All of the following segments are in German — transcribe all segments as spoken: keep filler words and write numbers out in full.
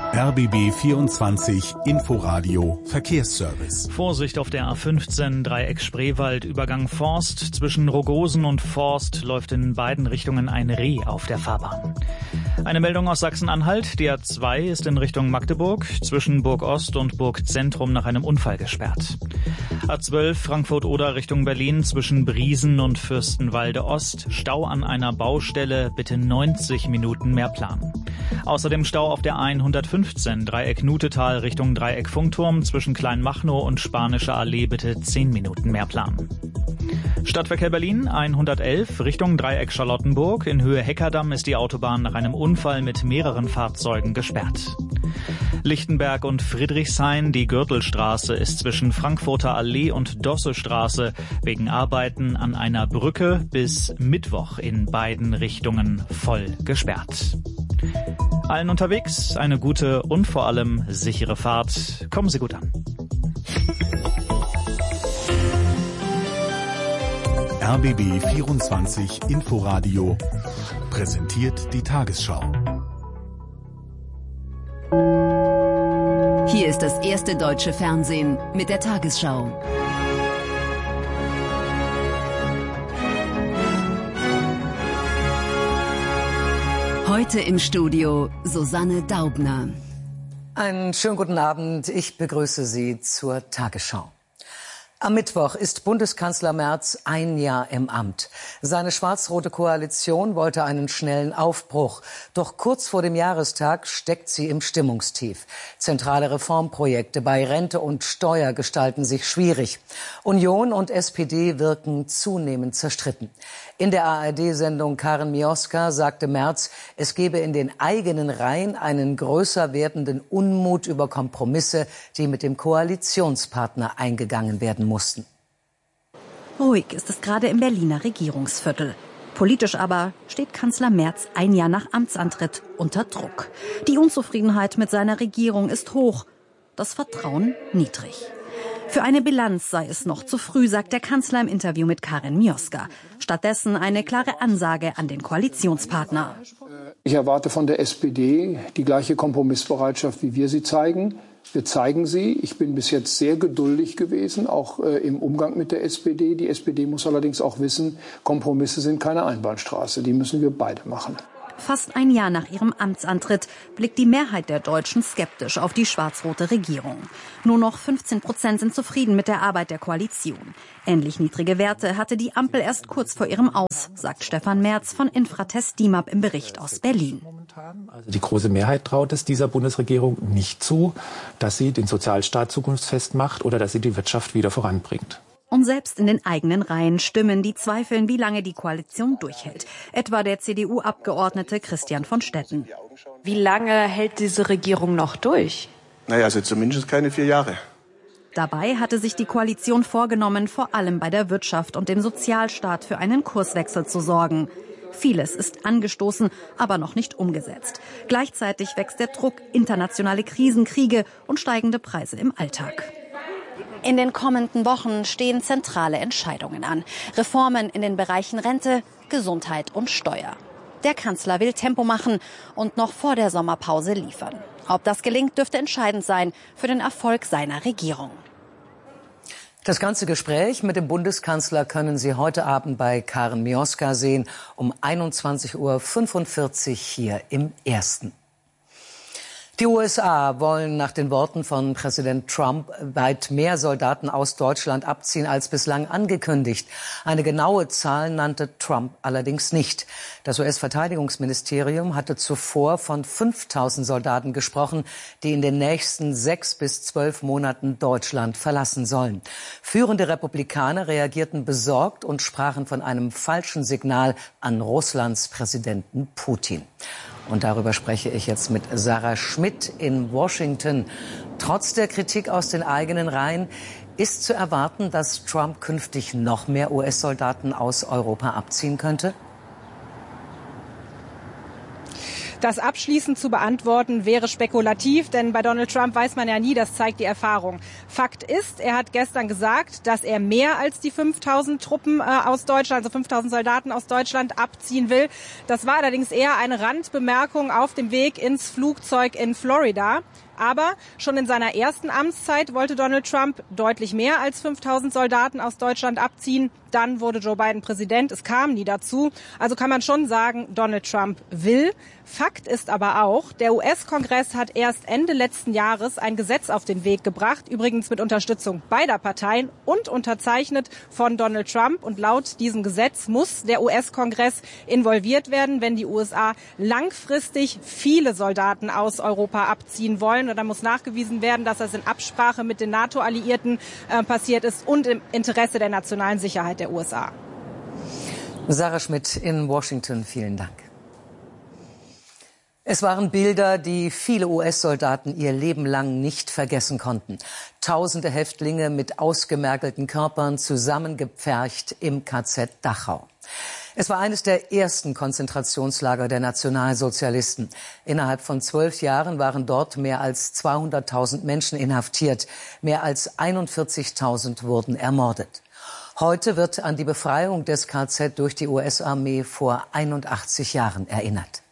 R B B vierundzwanzig Inforadio Verkehrsservice. Vorsicht auf der A fünfzehn Dreieck Spreewald, Übergang Forst. Zwischen Rogosen und Forst läuft in beiden Richtungen ein Reh auf der Fahrbahn. Eine Meldung aus Sachsen-Anhalt. Die A zwei ist in Richtung Magdeburg zwischen Burg Ost und Burg Zentrum nach einem Unfall gesperrt. A zwölf Frankfurt-Oder Richtung Berlin zwischen Briesen und Fürstenwalde Ost. Stau an einer Baustelle, bitte neunzig Minuten mehr planen. Außerdem Stau auf der hundertfünfzehn Dreieck Nutetal Richtung Dreieck Funkturm zwischen Kleinmachnow und Spanische Allee, bitte zehn Minuten mehr planen. Stadtverkehr Berlin hundertelf Richtung Dreieck Charlottenburg. In Höhe Heckerdamm ist die Autobahn nach einem Unfall mit mehreren Fahrzeugen gesperrt. Lichtenberg und Friedrichshain, die Gürtelstraße ist zwischen Frankfurter Allee und Dossestraße wegen Arbeiten an einer Brücke bis Mittwoch in beiden Richtungen voll gesperrt. Allen unterwegs eine gute und vor allem sichere Fahrt. Kommen Sie gut an. R B B vierundzwanzig Inforadio präsentiert die Tagesschau. Hier ist das erste deutsche Fernsehen mit der Tagesschau. Heute im Studio Susanne Daubner. Einen schönen guten Abend. Ich begrüße Sie zur Tagesschau. Am Mittwoch ist Bundeskanzler Merz ein Jahr im Amt. Seine schwarz-rote Koalition wollte einen schnellen Aufbruch. Doch kurz vor dem Jahrestag steckt sie im Stimmungstief. Zentrale Reformprojekte bei Rente und Steuer gestalten sich schwierig. Union und S P D wirken zunehmend zerstritten. In der A R D-Sendung Karen Mioska sagte Merz, es gebe in den eigenen Reihen einen größer werdenden Unmut über Kompromisse, die mit dem Koalitionspartner eingegangen werden mussten. Ruhig ist es gerade im Berliner Regierungsviertel. Politisch aber steht Kanzler Merz ein Jahr nach Amtsantritt unter Druck. Die Unzufriedenheit mit seiner Regierung ist hoch, das Vertrauen niedrig. Für eine Bilanz sei es noch zu früh, sagt der Kanzler im Interview mit Karen Mioska. Stattdessen eine klare Ansage an den Koalitionspartner. Ich erwarte von der S P D die gleiche Kompromissbereitschaft, wie wir sie zeigen. Wir zeigen sie. Ich bin bis jetzt sehr geduldig gewesen, auch äh, im Umgang mit der S P D. Die S P D muss allerdings auch wissen, Kompromisse sind keine Einbahnstraße. Die müssen wir beide machen. Fast ein Jahr nach ihrem Amtsantritt blickt die Mehrheit der Deutschen skeptisch auf die schwarz-rote Regierung. Nur noch fünfzehn Prozent sind zufrieden mit der Arbeit der Koalition. Ähnlich niedrige Werte hatte die Ampel erst kurz vor ihrem Aus, sagt Stefan Merz von Infratest D I M A P im Bericht aus Berlin. Also die große Mehrheit traut es dieser Bundesregierung nicht zu, dass sie den Sozialstaat zukunftsfest macht oder dass sie die Wirtschaft wieder voranbringt. Und selbst in den eigenen Reihen stimmen, die zweifeln, wie lange die Koalition durchhält. Etwa der C D U-Abgeordnete Christian von Stetten. Wie lange hält diese Regierung noch durch? Naja, also zumindest keine vier Jahre. Dabei hatte sich die Koalition vorgenommen, vor allem bei der Wirtschaft und dem Sozialstaat für einen Kurswechsel zu sorgen. Vieles ist angestoßen, aber noch nicht umgesetzt. Gleichzeitig wächst der Druck, internationale Krisen, Kriege und steigende Preise im Alltag. In den kommenden Wochen stehen zentrale Entscheidungen an. Reformen in den Bereichen Rente, Gesundheit und Steuer. Der Kanzler will Tempo machen und noch vor der Sommerpause liefern. Ob das gelingt, dürfte entscheidend sein für den Erfolg seiner Regierung. Das ganze Gespräch mit dem Bundeskanzler können Sie heute Abend bei Karen Mioska sehen, um einundzwanzig Uhr fünfundvierzig hier im Ersten. Die U S A wollen nach den Worten von Präsident Trump weit mehr Soldaten aus Deutschland abziehen als bislang angekündigt. Eine genaue Zahl nannte Trump allerdings nicht. Das U S-Verteidigungsministerium hatte zuvor von fünftausend Soldaten gesprochen, die in den nächsten sechs bis zwölf Monaten Deutschland verlassen sollen. Führende Republikaner reagierten besorgt und sprachen von einem falschen Signal an Russlands Präsidenten Putin. Und darüber spreche ich jetzt mit Sarah Schmidt in Washington. Trotz der Kritik aus den eigenen Reihen ist zu erwarten, dass Trump künftig noch mehr U S-Soldaten aus Europa abziehen könnte? Das abschließend zu beantworten wäre spekulativ, denn bei Donald Trump weiß man ja nie, das zeigt die Erfahrung. Fakt ist, er hat gestern gesagt, dass er mehr als die fünftausend Truppen äh, aus Deutschland, also fünftausend Soldaten aus Deutschland abziehen will. Das war allerdings eher eine Randbemerkung auf dem Weg ins Flugzeug in Florida. Aber schon in seiner ersten Amtszeit wollte Donald Trump deutlich mehr als fünftausend Soldaten aus Deutschland abziehen. Dann wurde Joe Biden Präsident. Es kam nie dazu. Also kann man schon sagen, Donald Trump will. Fakt ist aber auch, der U S-Kongress hat erst Ende letzten Jahres ein Gesetz auf den Weg gebracht, übrigens mit Unterstützung beider Parteien und unterzeichnet von Donald Trump. Und laut diesem Gesetz muss der U S-Kongress involviert werden, wenn die U S A langfristig viele Soldaten aus Europa abziehen wollen. Und da muss nachgewiesen werden, dass das in Absprache mit den NATO-Alliierten äh, passiert ist und im Interesse der nationalen Sicherheit der U S A. Sarah Schmidt in Washington, vielen Dank. Es waren Bilder, die viele U S-Soldaten ihr Leben lang nicht vergessen konnten. Tausende Häftlinge mit ausgemergelten Körpern zusammengepfercht im K Z Dachau. Es war eines der ersten Konzentrationslager der Nationalsozialisten. Innerhalb von zwölf Jahren waren dort mehr als zweihunderttausend Menschen inhaftiert. Mehr als einundvierzigtausend wurden ermordet. Heute wird an die Befreiung des K Z durch die U S-Armee vor einundachtzig Jahren erinnert.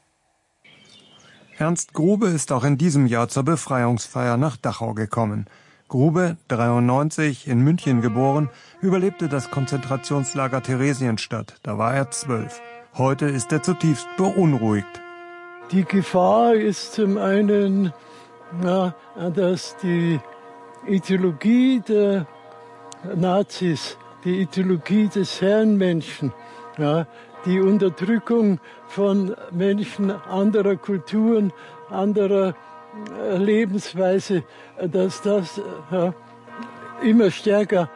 Ernst Grube ist auch in diesem Jahr zur Befreiungsfeier nach Dachau gekommen. Grube, dreiundneunzig, in München geboren, überlebte das Konzentrationslager Theresienstadt. Da war er zwölf. Heute ist er zutiefst beunruhigt. Die Gefahr ist zum einen, ja, dass die Ideologie der Nazis, die Ideologie des Herrenmenschen, ja, die Unterdrückung von Menschen anderer Kulturen, anderer Lebensweise, dass das ja, immer stärker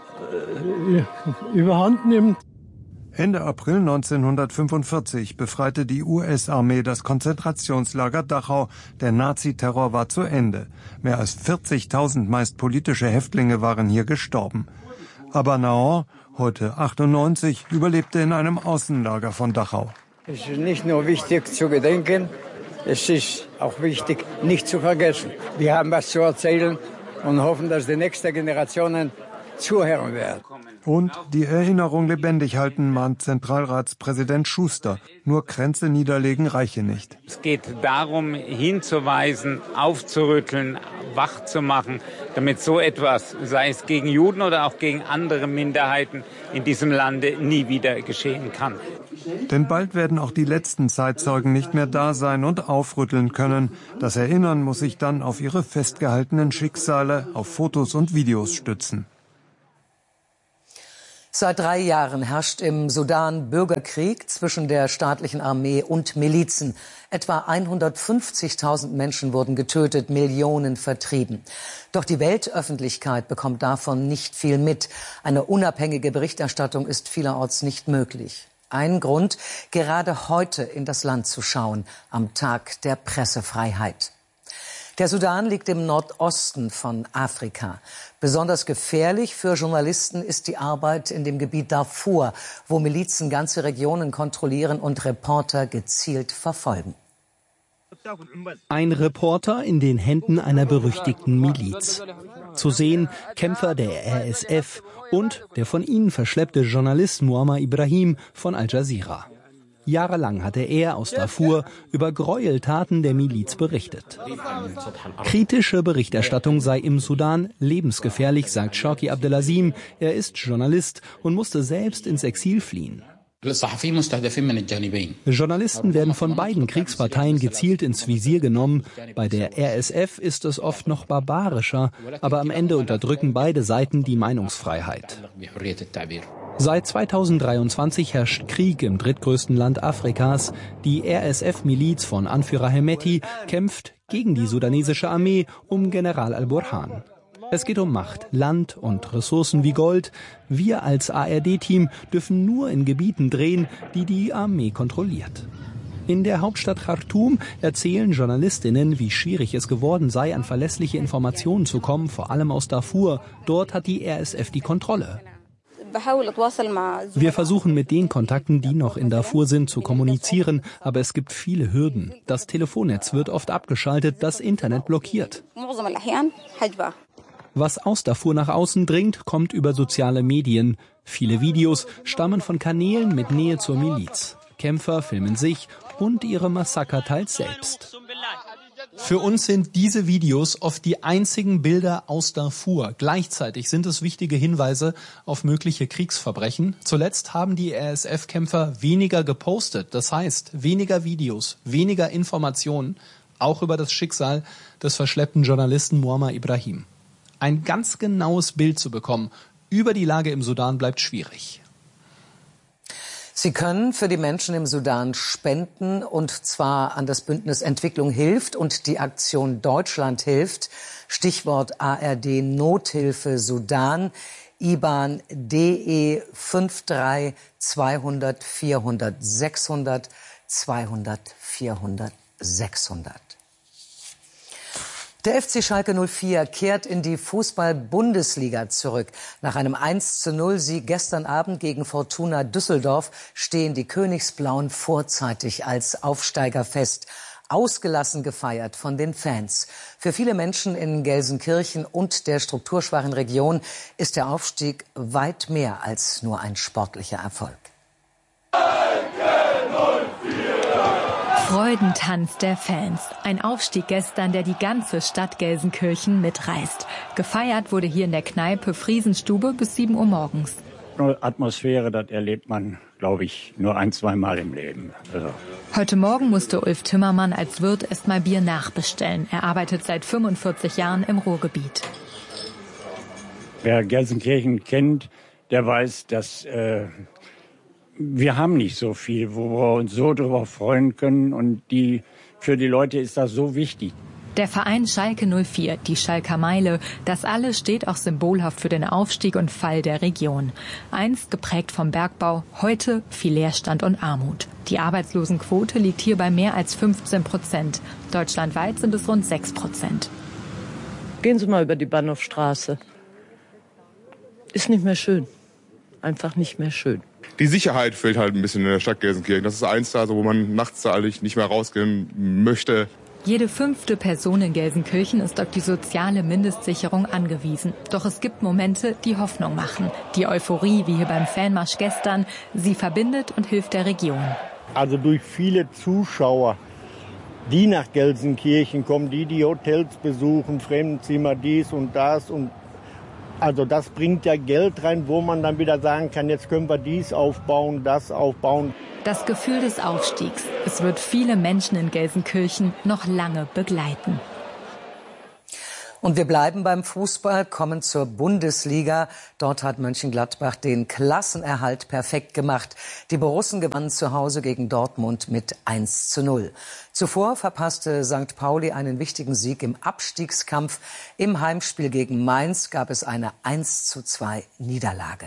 äh, überhand nimmt. Ende April neunzehnhundertfünfundvierzig befreite die U S-Armee das Konzentrationslager Dachau. Der Naziterror war zu Ende. Mehr als vierzigtausend meist politische Häftlinge waren hier gestorben. Aber Naor, heute achtundneunzig, überlebte in einem Außenlager von Dachau. Es ist nicht nur wichtig zu gedenken, es ist auch wichtig, nicht zu vergessen. Wir haben was zu erzählen und hoffen, dass die nächsten Generationen zuhören werden. Und die Erinnerung lebendig halten, mahnt Zentralratspräsident Schuster. Nur Kränze niederlegen reiche nicht. Es geht darum, hinzuweisen, aufzurütteln, wach zu machen, damit so etwas, sei es gegen Juden oder auch gegen andere Minderheiten in diesem Lande, nie wieder geschehen kann. Denn bald werden auch die letzten Zeitzeugen nicht mehr da sein und aufrütteln können. Das Erinnern muss sich dann auf ihre festgehaltenen Schicksale, auf Fotos und Videos stützen. Seit drei Jahren herrscht im Sudan Bürgerkrieg zwischen der staatlichen Armee und Milizen. Etwa hundertfünfzigtausend Menschen wurden getötet, Millionen vertrieben. Doch die Weltöffentlichkeit bekommt davon nicht viel mit. Eine unabhängige Berichterstattung ist vielerorts nicht möglich. Ein Grund, gerade heute in das Land zu schauen, am Tag der Pressefreiheit. Der Sudan liegt im Nordosten von Afrika. Besonders gefährlich für Journalisten ist die Arbeit in dem Gebiet Darfur, wo Milizen ganze Regionen kontrollieren und Reporter gezielt verfolgen. Ein Reporter in den Händen einer berüchtigten Miliz. Zu sehen Kämpfer der R S F und der von ihnen verschleppte Journalist Muammar Ibrahim von Al Jazeera. Jahrelang hatte er aus Darfur über Gräueltaten der Miliz berichtet. Kritische Berichterstattung sei im Sudan lebensgefährlich, sagt Shawki Abdelazim. Er ist Journalist und musste selbst ins Exil fliehen. Journalisten werden von beiden Kriegsparteien gezielt ins Visier genommen. Bei der R S F ist es oft noch barbarischer, aber am Ende unterdrücken beide Seiten die Meinungsfreiheit. Seit zweitausenddreiundzwanzig herrscht Krieg im drittgrößten Land Afrikas. Die R S F-Miliz von Anführer Hemeti kämpft gegen die sudanesische Armee um General al-Burhan. Es geht um Macht, Land und Ressourcen wie Gold. Wir als A R D-Team dürfen nur in Gebieten drehen, die die Armee kontrolliert. In der Hauptstadt Khartoum erzählen Journalistinnen, wie schwierig es geworden sei, an verlässliche Informationen zu kommen, vor allem aus Darfur. Dort hat die R S F die Kontrolle. Wir versuchen mit den Kontakten, die noch in Darfur sind, zu kommunizieren, aber es gibt viele Hürden. Das Telefonnetz wird oft abgeschaltet, das Internet blockiert. Was aus Darfur nach außen dringt, kommt über soziale Medien. Viele Videos stammen von Kanälen mit Nähe zur Miliz. Kämpfer filmen sich und ihre Massaker teils selbst. Für uns sind diese Videos oft die einzigen Bilder aus Darfur. Gleichzeitig sind es wichtige Hinweise auf mögliche Kriegsverbrechen. Zuletzt haben die R S F-Kämpfer weniger gepostet. Das heißt, weniger Videos, weniger Informationen, auch über das Schicksal des verschleppten Journalisten Muammar Ibrahim. Ein ganz genaues Bild zu bekommen über die Lage im Sudan bleibt schwierig. Sie können für die Menschen im Sudan spenden, und zwar an das Bündnis Entwicklung hilft und die Aktion Deutschland hilft. Stichwort A R D Nothilfe Sudan, I B A N D E fünf drei zweihundert vierhundert sechshundert zweihundert vierhundert sechshundert. Der F C Schalke null vier kehrt in die Fußball-Bundesliga zurück. Nach einem eins zu null Sieg gestern Abend gegen Fortuna Düsseldorf stehen die Königsblauen vorzeitig als Aufsteiger fest. Ausgelassen gefeiert von den Fans. Für viele Menschen in Gelsenkirchen und der strukturschwachen Region ist der Aufstieg weit mehr als nur ein sportlicher Erfolg. Freudentanz der Fans. Ein Aufstieg gestern, der die ganze Stadt Gelsenkirchen mitreißt. Gefeiert wurde hier in der Kneipe Friesenstube bis sieben Uhr morgens. Atmosphäre, das erlebt man, glaube ich, nur ein, zwei Mal im Leben. Also. Heute Morgen musste Ulf Timmermann als Wirt erst mal Bier nachbestellen. Er arbeitet seit fünfundvierzig Jahren im Ruhrgebiet. Wer Gelsenkirchen kennt, der weiß, dass äh, wir haben nicht so viel, wo wir uns so drüber freuen können. Und die, für die Leute ist das so wichtig. Der Verein Schalke null vier, die Schalker Meile, das alles steht auch symbolhaft für den Aufstieg und Fall der Region. Einst geprägt vom Bergbau, heute viel Leerstand und Armut. Die Arbeitslosenquote liegt hier bei mehr als fünfzehn Prozent. Deutschlandweit sind es rund sechs Prozent. Gehen Sie mal über die Bahnhofstraße. Ist nicht mehr schön. Einfach nicht mehr schön. Die Sicherheit fehlt halt ein bisschen in der Stadt Gelsenkirchen. Das ist eins da, also wo man nachts da eigentlich nicht mehr rausgehen möchte. Jede fünfte Person in Gelsenkirchen ist auf die soziale Mindestsicherung angewiesen. Doch es gibt Momente, die Hoffnung machen. Die Euphorie, wie hier beim Fanmarsch gestern, sie verbindet und hilft der Region. Also durch viele Zuschauer, die nach Gelsenkirchen kommen, die die Hotels besuchen, Fremdenzimmer, dies und das. Und also das bringt ja Geld rein, wo man dann wieder sagen kann, jetzt können wir dies aufbauen, das aufbauen. Das Gefühl des Aufstiegs, es wird viele Menschen in Gelsenkirchen noch lange begleiten. Und wir bleiben beim Fußball, kommen zur Bundesliga. Dort hat Mönchengladbach den Klassenerhalt perfekt gemacht. Die Borussen gewannen zu Hause gegen Dortmund mit eins zu null. Zuvor verpasste Sankt Pauli einen wichtigen Sieg im Abstiegskampf. Im Heimspiel gegen Mainz gab es eine eins zu zwei Niederlage.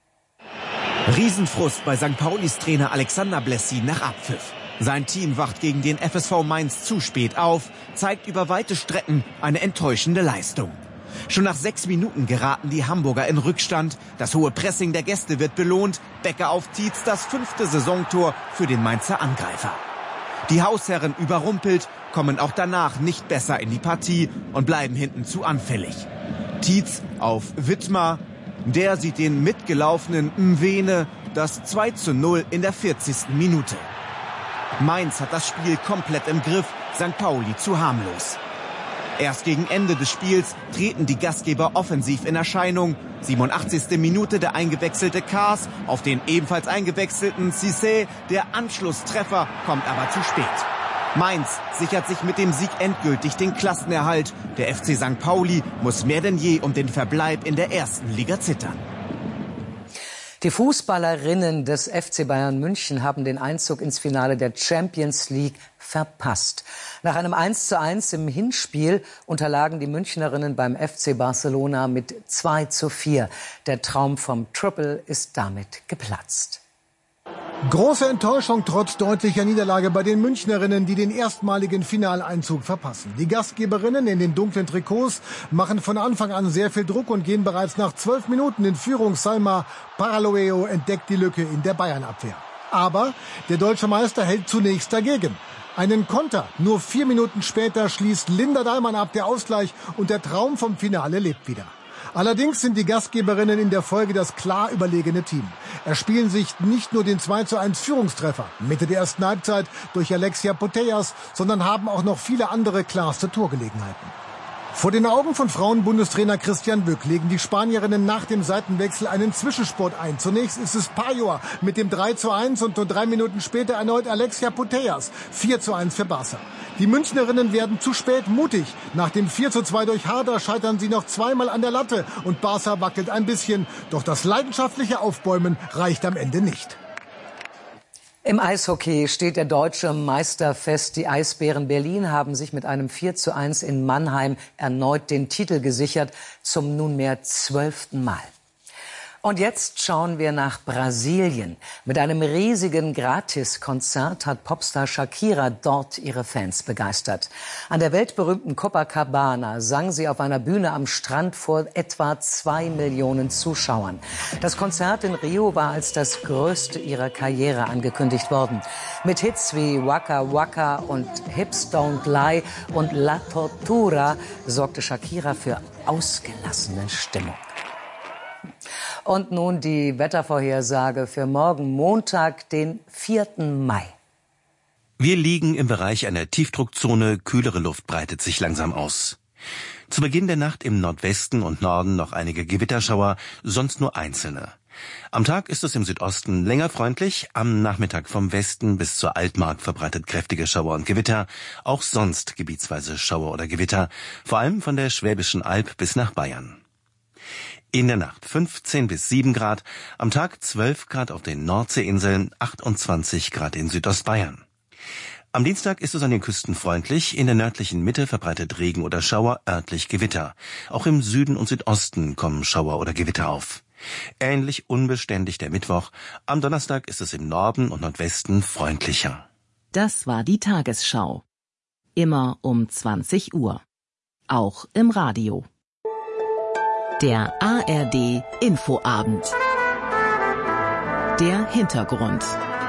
Riesenfrust bei Sankt Paulis Trainer Alexander Blessin nach Abpfiff. Sein Team wacht gegen den F S V Mainz zu spät auf, zeigt über weite Strecken eine enttäuschende Leistung. Schon nach sechs Minuten geraten die Hamburger in Rückstand. Das hohe Pressing der Gäste wird belohnt. Becker auf Tietz, das fünfte Saisontor für den Mainzer Angreifer. Die Hausherren überrumpelt, kommen auch danach nicht besser in die Partie und bleiben hinten zu anfällig. Tietz auf Wittmer. Der sieht den mitgelaufenen Mwene das zwei zu null in der vierzigsten Minute. Mainz hat das Spiel komplett im Griff, Sankt Pauli zu harmlos. Erst gegen Ende des Spiels treten die Gastgeber offensiv in Erscheinung. siebenundachtzigste Minute der eingewechselte Kaas auf den ebenfalls eingewechselten Cissé. Der Anschlusstreffer kommt aber zu spät. Mainz sichert sich mit dem Sieg endgültig den Klassenerhalt. Der F C Sankt Pauli muss mehr denn je um den Verbleib in der ersten Liga zittern. Die Fußballerinnen des F C Bayern München haben den Einzug ins Finale der Champions League verpasst. Nach einem eins zu eins im Hinspiel unterlagen die Münchnerinnen beim F C Barcelona mit zwei zu vier. Der Traum vom Triple ist damit geplatzt. Große Enttäuschung trotz deutlicher Niederlage bei den Münchnerinnen, die den erstmaligen Finaleinzug verpassen. Die Gastgeberinnen in den dunklen Trikots machen von Anfang an sehr viel Druck und gehen bereits nach zwölf Minuten in Führung. Salma Paraloeo entdeckt die Lücke in der Bayern-Abwehr. Aber der deutsche Meister hält zunächst dagegen. Einen Konter nur vier Minuten später schließt Linda Dahlmann ab, der Ausgleich, und der Traum vom Finale lebt wieder. Allerdings sind die Gastgeberinnen in der Folge das klar überlegene Team. Erspielen sich nicht nur den zwei zu eins Führungstreffer Mitte der ersten Halbzeit durch Alexia Putellas, sondern haben auch noch viele andere klarste Torgelegenheiten. Vor den Augen von Frauenbundestrainer Christian Bück legen die Spanierinnen nach dem Seitenwechsel einen Zwischensport ein. Zunächst ist es Pajor mit dem drei zu eins und nur drei Minuten später erneut Alexia Putellas. vier zu eins für Barca. Die Münchnerinnen werden zu spät mutig. Nach dem vier zu zwei durch Harder scheitern sie noch zweimal an der Latte und Barca wackelt ein bisschen. Doch das leidenschaftliche Aufbäumen reicht am Ende nicht. Im Eishockey steht der deutsche Meister fest. Die Eisbären Berlin haben sich mit einem vier zu eins in Mannheim erneut den Titel gesichert, zum nunmehr zwölften Mal. Und jetzt schauen wir nach Brasilien. Mit einem riesigen Gratiskonzert hat Popstar Shakira dort ihre Fans begeistert. An der weltberühmten Copacabana sang sie auf einer Bühne am Strand vor etwa zwei Millionen Zuschauern. Das Konzert in Rio war als das größte ihrer Karriere angekündigt worden. Mit Hits wie Waka Waka und Hips Don't Lie und La Tortura sorgte Shakira für ausgelassene Stimmung. Und nun die Wettervorhersage für morgen Montag, den vierten Mai. Wir liegen im Bereich einer Tiefdruckzone, kühlere Luft breitet sich langsam aus. Zu Beginn der Nacht im Nordwesten und Norden noch einige Gewitterschauer, sonst nur einzelne. Am Tag ist es im Südosten länger freundlich, am Nachmittag vom Westen bis zur Altmark verbreitet kräftige Schauer und Gewitter, auch sonst gebietsweise Schauer oder Gewitter, vor allem von der Schwäbischen Alb bis nach Bayern. In der Nacht fünfzehn bis sieben Grad, am Tag zwölf Grad auf den Nordseeinseln, achtundzwanzig Grad in Südostbayern. Am Dienstag ist es an den Küsten freundlich, in der nördlichen Mitte verbreitet Regen oder Schauer, örtlich Gewitter. Auch im Süden und Südosten kommen Schauer oder Gewitter auf. Ähnlich unbeständig der Mittwoch, am Donnerstag ist es im Norden und Nordwesten freundlicher. Das war die Tagesschau. Immer um zwanzig Uhr. Auch im Radio. Der A R D Infoabend. Der Hintergrund.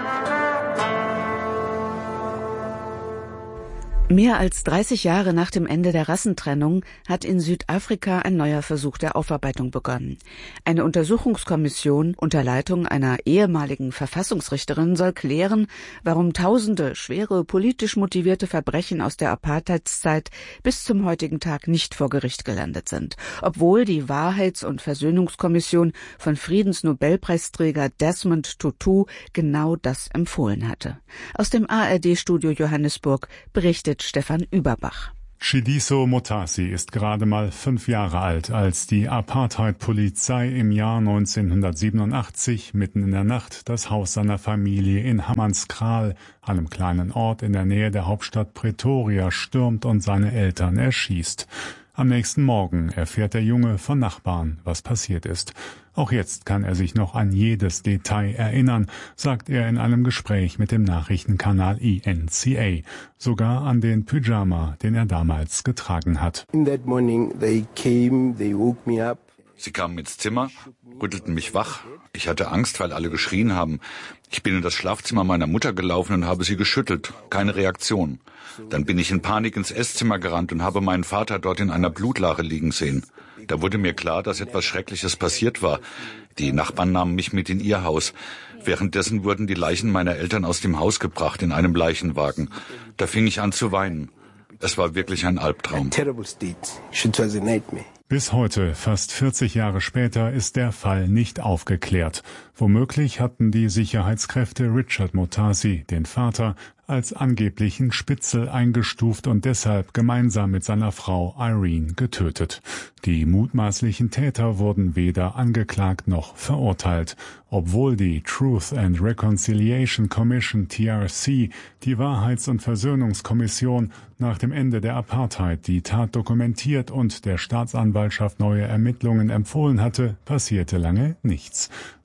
Mehr als dreißig Jahre nach dem Ende der Rassentrennung hat in Südafrika ein neuer Versuch der Aufarbeitung begonnen. Eine Untersuchungskommission unter Leitung einer ehemaligen Verfassungsrichterin soll klären, warum tausende schwere politisch motivierte Verbrechen aus der Apartheidszeit bis zum heutigen Tag nicht vor Gericht gelandet sind, obwohl die Wahrheits- und Versöhnungskommission von Friedensnobelpreisträger Desmond Tutu genau das empfohlen hatte. Aus dem A R D-Studio Johannesburg berichtet Stefan Überbach. Tshidiso Motasi ist gerade mal fünf Jahre alt, als die Apartheid-Polizei im Jahr neunzehnhundertsiebenundachtzig mitten in der Nacht das Haus seiner Familie in Hammanskraal, einem kleinen Ort in der Nähe der Hauptstadt Pretoria, stürmt und seine Eltern erschießt. Am nächsten Morgen erfährt der Junge von Nachbarn, was passiert ist. Auch jetzt kann er sich noch an jedes Detail erinnern, sagt er in einem Gespräch mit dem Nachrichtenkanal E N C A. Sogar an den Pyjama, den er damals getragen hat. In that morning they came, they woke me up. Sie kamen ins Zimmer, rüttelten mich wach. Ich hatte Angst, weil alle geschrien haben. Ich bin in das Schlafzimmer meiner Mutter gelaufen und habe sie geschüttelt. Keine Reaktion. Dann bin ich in Panik ins Esszimmer gerannt und habe meinen Vater dort in einer Blutlache liegen sehen. Da wurde mir klar, dass etwas Schreckliches passiert war. Die Nachbarn nahmen mich mit in ihr Haus. Währenddessen wurden die Leichen meiner Eltern aus dem Haus gebracht in einem Leichenwagen. Da fing ich an zu weinen. Es war wirklich ein Albtraum. Bis heute, fast vierzig Jahre später, ist der Fall nicht aufgeklärt. Womöglich hatten die Sicherheitskräfte Richard Motasi, den Vater, als angeblichen Spitzel eingestuft und deshalb gemeinsam mit seiner Frau Irene getötet. Die mutmaßlichen Täter wurden weder angeklagt noch verurteilt, obwohl die Truth and Reconciliation Commission T R C, die Wahrheits- und Versöhnungskommission, nach dem Ende der Apartheid die Tat dokumentiert und der Staatsanwaltschaft neue Ermittlungen empfohlen hatte, passierte lange nichts.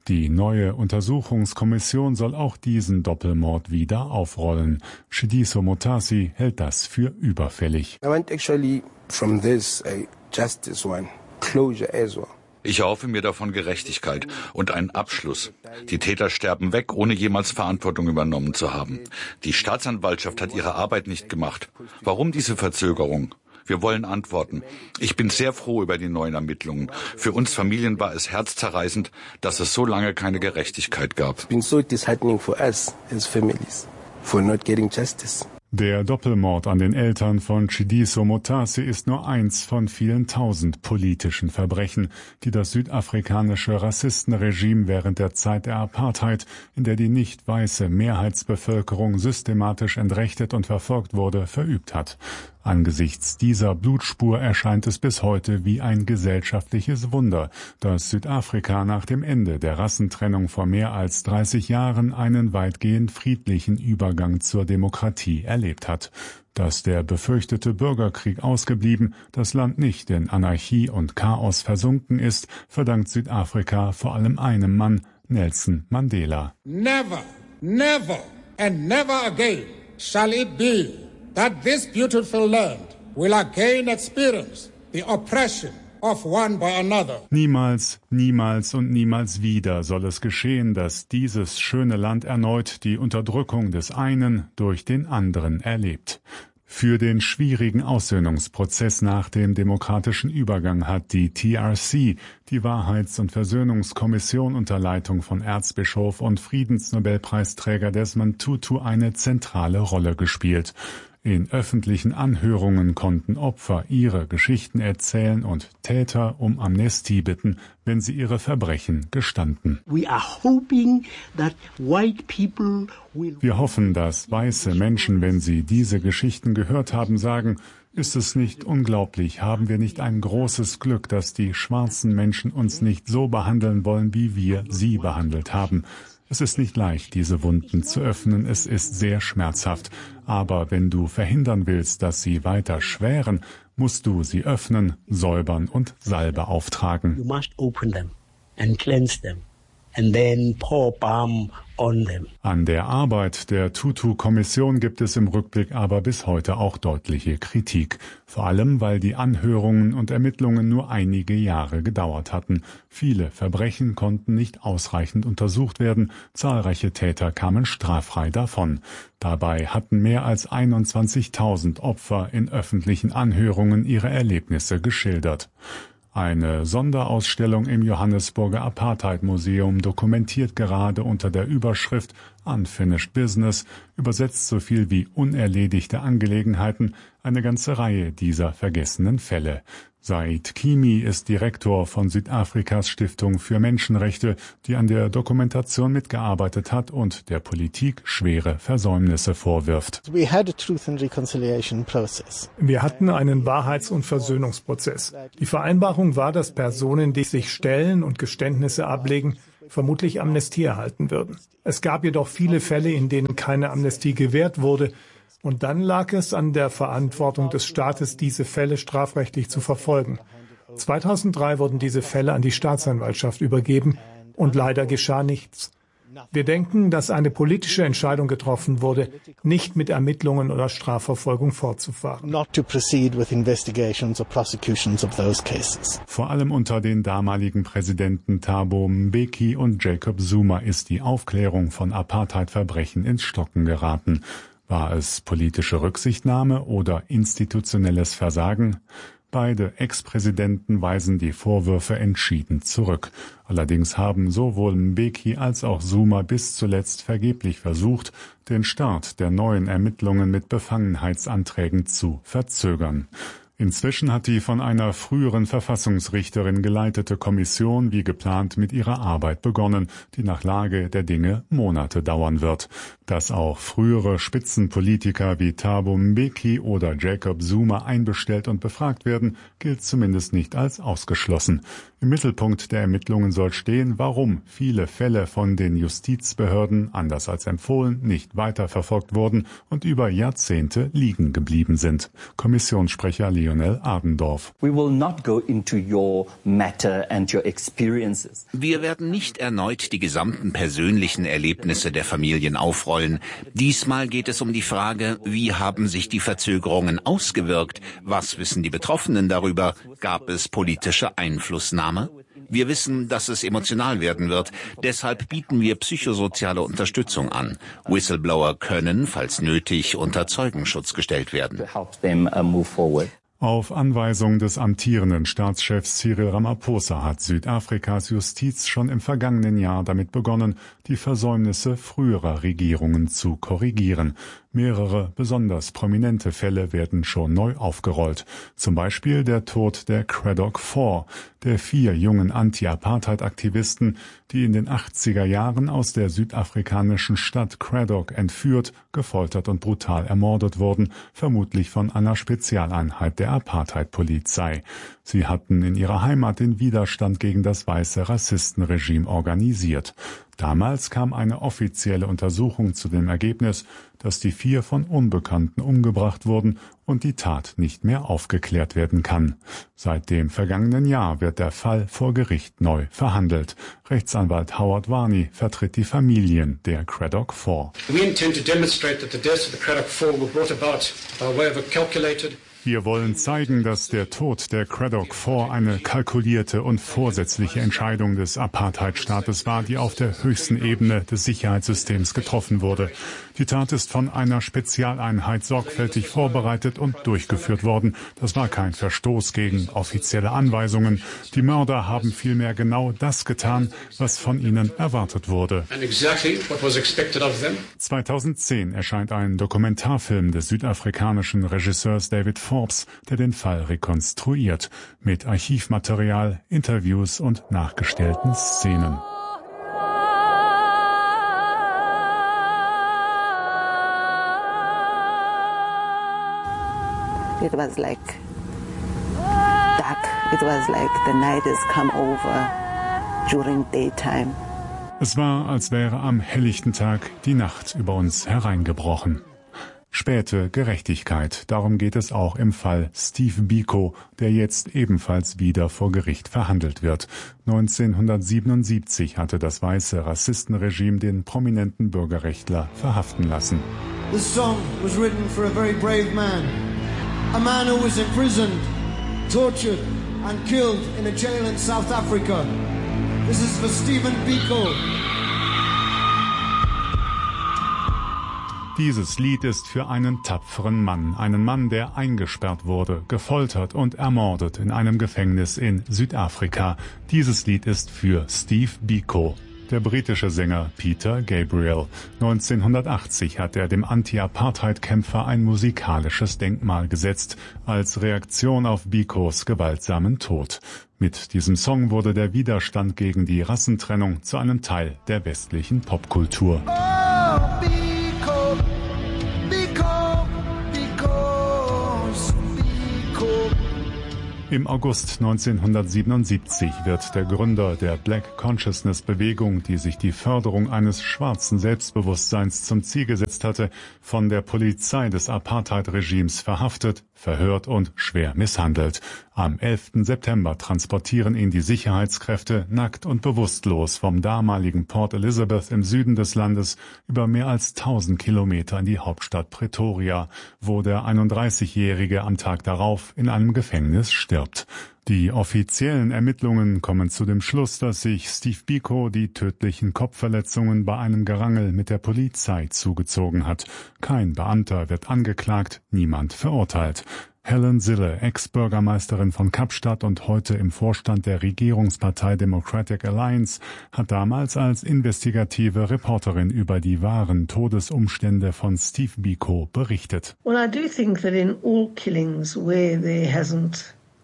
Die neue Untersuchungskommission soll auch diesen Doppelmord wieder aufrollen. Tshidiso Motasi hält das für überfällig. I want actually from this a justice one, closure as well. Ich erhoffe mir davon Gerechtigkeit und einen Abschluss. Die Täter sterben weg, ohne jemals Verantwortung übernommen zu haben. Die Staatsanwaltschaft hat ihre Arbeit nicht gemacht. Warum diese Verzögerung? Wir wollen Antworten. Ich bin sehr froh über die neuen Ermittlungen. Für uns Familien war es herzzerreißend, dass es so lange keine Gerechtigkeit gab. It's been so disheartening for us as families for not getting justice. Der Doppelmord an den Eltern von Tshidiso Motasi ist nur eins von vielen tausend politischen Verbrechen, die das südafrikanische Rassistenregime während der Zeit der Apartheid, in der die nicht weiße Mehrheitsbevölkerung systematisch entrechtet und verfolgt wurde, verübt hat. Angesichts dieser Blutspur erscheint es bis heute wie ein gesellschaftliches Wunder, dass Südafrika nach dem Ende der Rassentrennung vor mehr als dreißig Jahren einen weitgehend friedlichen Übergang zur Demokratie erlebt hat. Dass der befürchtete Bürgerkrieg ausgeblieben, das Land nicht in Anarchie und Chaos versunken ist, verdankt Südafrika vor allem einem Mann, Nelson Mandela. Never, never and never again shall it be that this beautiful land will again experience the oppression of one by another. Niemals, niemals und niemals wieder soll es geschehen, dass dieses schöne Land erneut die Unterdrückung des einen durch den anderen erlebt. Für den schwierigen Aussöhnungsprozess nach dem demokratischen Übergang hat die T R C, die Wahrheits- und Versöhnungskommission unter Leitung von Erzbischof und Friedensnobelpreisträger Desmond Tutu, eine zentrale Rolle gespielt. In öffentlichen Anhörungen konnten Opfer ihre Geschichten erzählen und Täter um Amnestie bitten, wenn sie ihre Verbrechen gestanden. We are hoping that white people will Wir hoffen, dass weiße Menschen, wenn sie diese Geschichten gehört haben, sagen, ist es nicht unglaublich, haben wir nicht ein großes Glück, dass die schwarzen Menschen uns nicht so behandeln wollen, wie wir sie behandelt haben. Es ist nicht leicht, diese Wunden zu öffnen, es ist sehr schmerzhaft. Aber wenn du verhindern willst, dass sie weiter schweren, musst du sie öffnen, säubern und Salbe auftragen. You must open them and cleanse them and then pour balm on them. An der Arbeit der Tutu-Kommission gibt es im Rückblick aber bis heute auch deutliche Kritik. Vor allem, weil die Anhörungen und Ermittlungen nur einige Jahre gedauert hatten. Viele Verbrechen konnten nicht ausreichend untersucht werden, zahlreiche Täter kamen straffrei davon. Dabei hatten mehr als einundzwanzigtausend Opfer in öffentlichen Anhörungen ihre Erlebnisse geschildert. Eine Sonderausstellung im Johannesburger Apartheid-Museum dokumentiert gerade unter der Überschrift Unfinished Business, übersetzt so viel wie unerledigte Angelegenheiten, eine ganze Reihe dieser vergessenen Fälle. Said Kimi ist Direktor von Südafrikas Stiftung für Menschenrechte, die an der Dokumentation mitgearbeitet hat und der Politik schwere Versäumnisse vorwirft. We had a truth and reconciliation process. Wir hatten einen Wahrheits- und Versöhnungsprozess. Die Vereinbarung war, dass Personen, die sich stellen und Geständnisse ablegen, vermutlich Amnestie erhalten würden. Es gab jedoch viele Fälle, in denen keine Amnestie gewährt wurde. Und dann lag es an der Verantwortung des Staates, diese Fälle strafrechtlich zu verfolgen. zweitausenddrei wurden diese Fälle an die Staatsanwaltschaft übergeben und leider geschah nichts. Wir denken, dass eine politische Entscheidung getroffen wurde, nicht mit Ermittlungen oder Strafverfolgung fortzufahren. Not to proceed with investigations or prosecutions of those cases. Vor allem unter den damaligen Präsidenten Thabo Mbeki und Jacob Zuma ist die Aufklärung von Apartheid-Verbrechen ins Stocken geraten. War es politische Rücksichtnahme oder institutionelles Versagen? Beide Ex-Präsidenten weisen die Vorwürfe entschieden zurück. Allerdings haben sowohl Mbeki als auch Zuma bis zuletzt vergeblich versucht, den Start der neuen Ermittlungen mit Befangenheitsanträgen zu verzögern. Inzwischen hat die von einer früheren Verfassungsrichterin geleitete Kommission wie geplant mit ihrer Arbeit begonnen, die nach Lage der Dinge Monate dauern wird. Dass auch frühere Spitzenpolitiker wie Thabo Mbeki oder Jacob Zuma einbestellt und befragt werden, gilt zumindest nicht als ausgeschlossen. Im Mittelpunkt der Ermittlungen soll stehen, warum viele Fälle von den Justizbehörden, anders als empfohlen, nicht weiterverfolgt wurden und über Jahrzehnte liegen geblieben sind. Kommissionssprecher Lionel Adendorf. We will not go into your matter and your experiences. Wir werden nicht erneut die gesamten persönlichen Erlebnisse der Familien aufrollen. Diesmal geht es um die Frage, wie haben sich die Verzögerungen ausgewirkt? Was wissen die Betroffenen darüber? Gab es politische Einflussnahme? Wir wissen, dass es emotional werden wird. Deshalb bieten wir psychosoziale Unterstützung an. Whistleblower können, falls nötig, unter Zeugenschutz gestellt werden. Auf Anweisung des amtierenden Staatschefs Cyril Ramaphosa hat Südafrikas Justiz schon im vergangenen Jahr damit begonnen, die Versäumnisse früherer Regierungen zu korrigieren. Mehrere besonders prominente Fälle werden schon neu aufgerollt. Zum Beispiel der Tod der Cradock Four, der vier jungen Anti-Apartheid-Aktivisten, die in den achtziger Jahren aus der südafrikanischen Stadt Cradock entführt, gefoltert und brutal ermordet wurden, vermutlich von einer Spezialeinheit der Apartheid-Polizei. Sie hatten in ihrer Heimat den Widerstand gegen das weiße Rassistenregime organisiert. Damals kam eine offizielle Untersuchung zu dem Ergebnis, dass die vier von Unbekannten umgebracht wurden und die Tat nicht mehr aufgeklärt werden kann. Seit dem vergangenen Jahr wird der Fall vor Gericht neu verhandelt. Rechtsanwalt Howard Varney vertritt die Familien der Cradock Four. We intend to demonstrate that the deaths of the Cradock Four were brought about by way of a calculated Wir wollen zeigen, dass der Tod der Cradock Four eine kalkulierte und vorsätzliche Entscheidung des Apartheidstaates war, die auf der höchsten Ebene des Sicherheitssystems getroffen wurde. Die Tat ist von einer Spezialeinheit sorgfältig vorbereitet und durchgeführt worden. Das war kein Verstoß gegen offizielle Anweisungen. Die Mörder haben vielmehr genau das getan, was von ihnen erwartet wurde. zweitauszehn erscheint ein Dokumentarfilm des südafrikanischen Regisseurs David Forbes, der den Fall rekonstruiert, mit Archivmaterial, Interviews und nachgestellten Szenen. It was like dark. It was like the night has come over during daytime. Es war, als wäre am helllichten Tag die Nacht über uns hereingebrochen. Späte Gerechtigkeit, darum geht es auch im Fall Steve Biko, der jetzt ebenfalls wieder vor Gericht verhandelt wird. neunzehnhundertsiebenundsiebzig hatte das weiße Rassistenregime den prominenten Bürgerrechtler verhaften lassen. This song was written for a very brave man. A man who was imprisoned, tortured and killed in a jail in South Africa. This is for Stephen Biko. Dieses Lied ist für einen tapferen Mann, einen Mann, der eingesperrt wurde, gefoltert und ermordet in einem Gefängnis in Südafrika. Dieses Lied ist für Steve Biko. Der britische Sänger Peter Gabriel. neunzehnhundertachtzig hat er dem Anti-Apartheid-Kämpfer ein musikalisches Denkmal gesetzt, als Reaktion auf Bikos gewaltsamen Tod. Mit diesem Song wurde der Widerstand gegen die Rassentrennung zu einem Teil der westlichen Popkultur. Oh, Biko, Biko, Biko, Biko. Im August neunzehnhundertsiebenundsiebzig wird der Gründer der Black Consciousness-Bewegung, die sich die Förderung eines schwarzen Selbstbewusstseins zum Ziel gesetzt hatte, von der Polizei des Apartheid-Regimes verhaftet, verhört und schwer misshandelt. Am elften September transportieren ihn die Sicherheitskräfte nackt und bewusstlos vom damaligen Port Elizabeth im Süden des Landes über mehr als tausend Kilometer in die Hauptstadt Pretoria, wo der einunddreißigjährige am Tag darauf in einem Gefängnis stirbt. Die offiziellen Ermittlungen kommen zu dem Schluss, dass sich Steve Biko die tödlichen Kopfverletzungen bei einem Gerangel mit der Polizei zugezogen hat. Kein Beamter wird angeklagt, niemand verurteilt. Helen Zille, Ex-Bürgermeisterin von Kapstadt und heute im Vorstand der Regierungspartei Democratic Alliance, hat damals als investigative Reporterin über die wahren Todesumstände von Steve Biko berichtet. Well, I do think that in all killings where there hasn't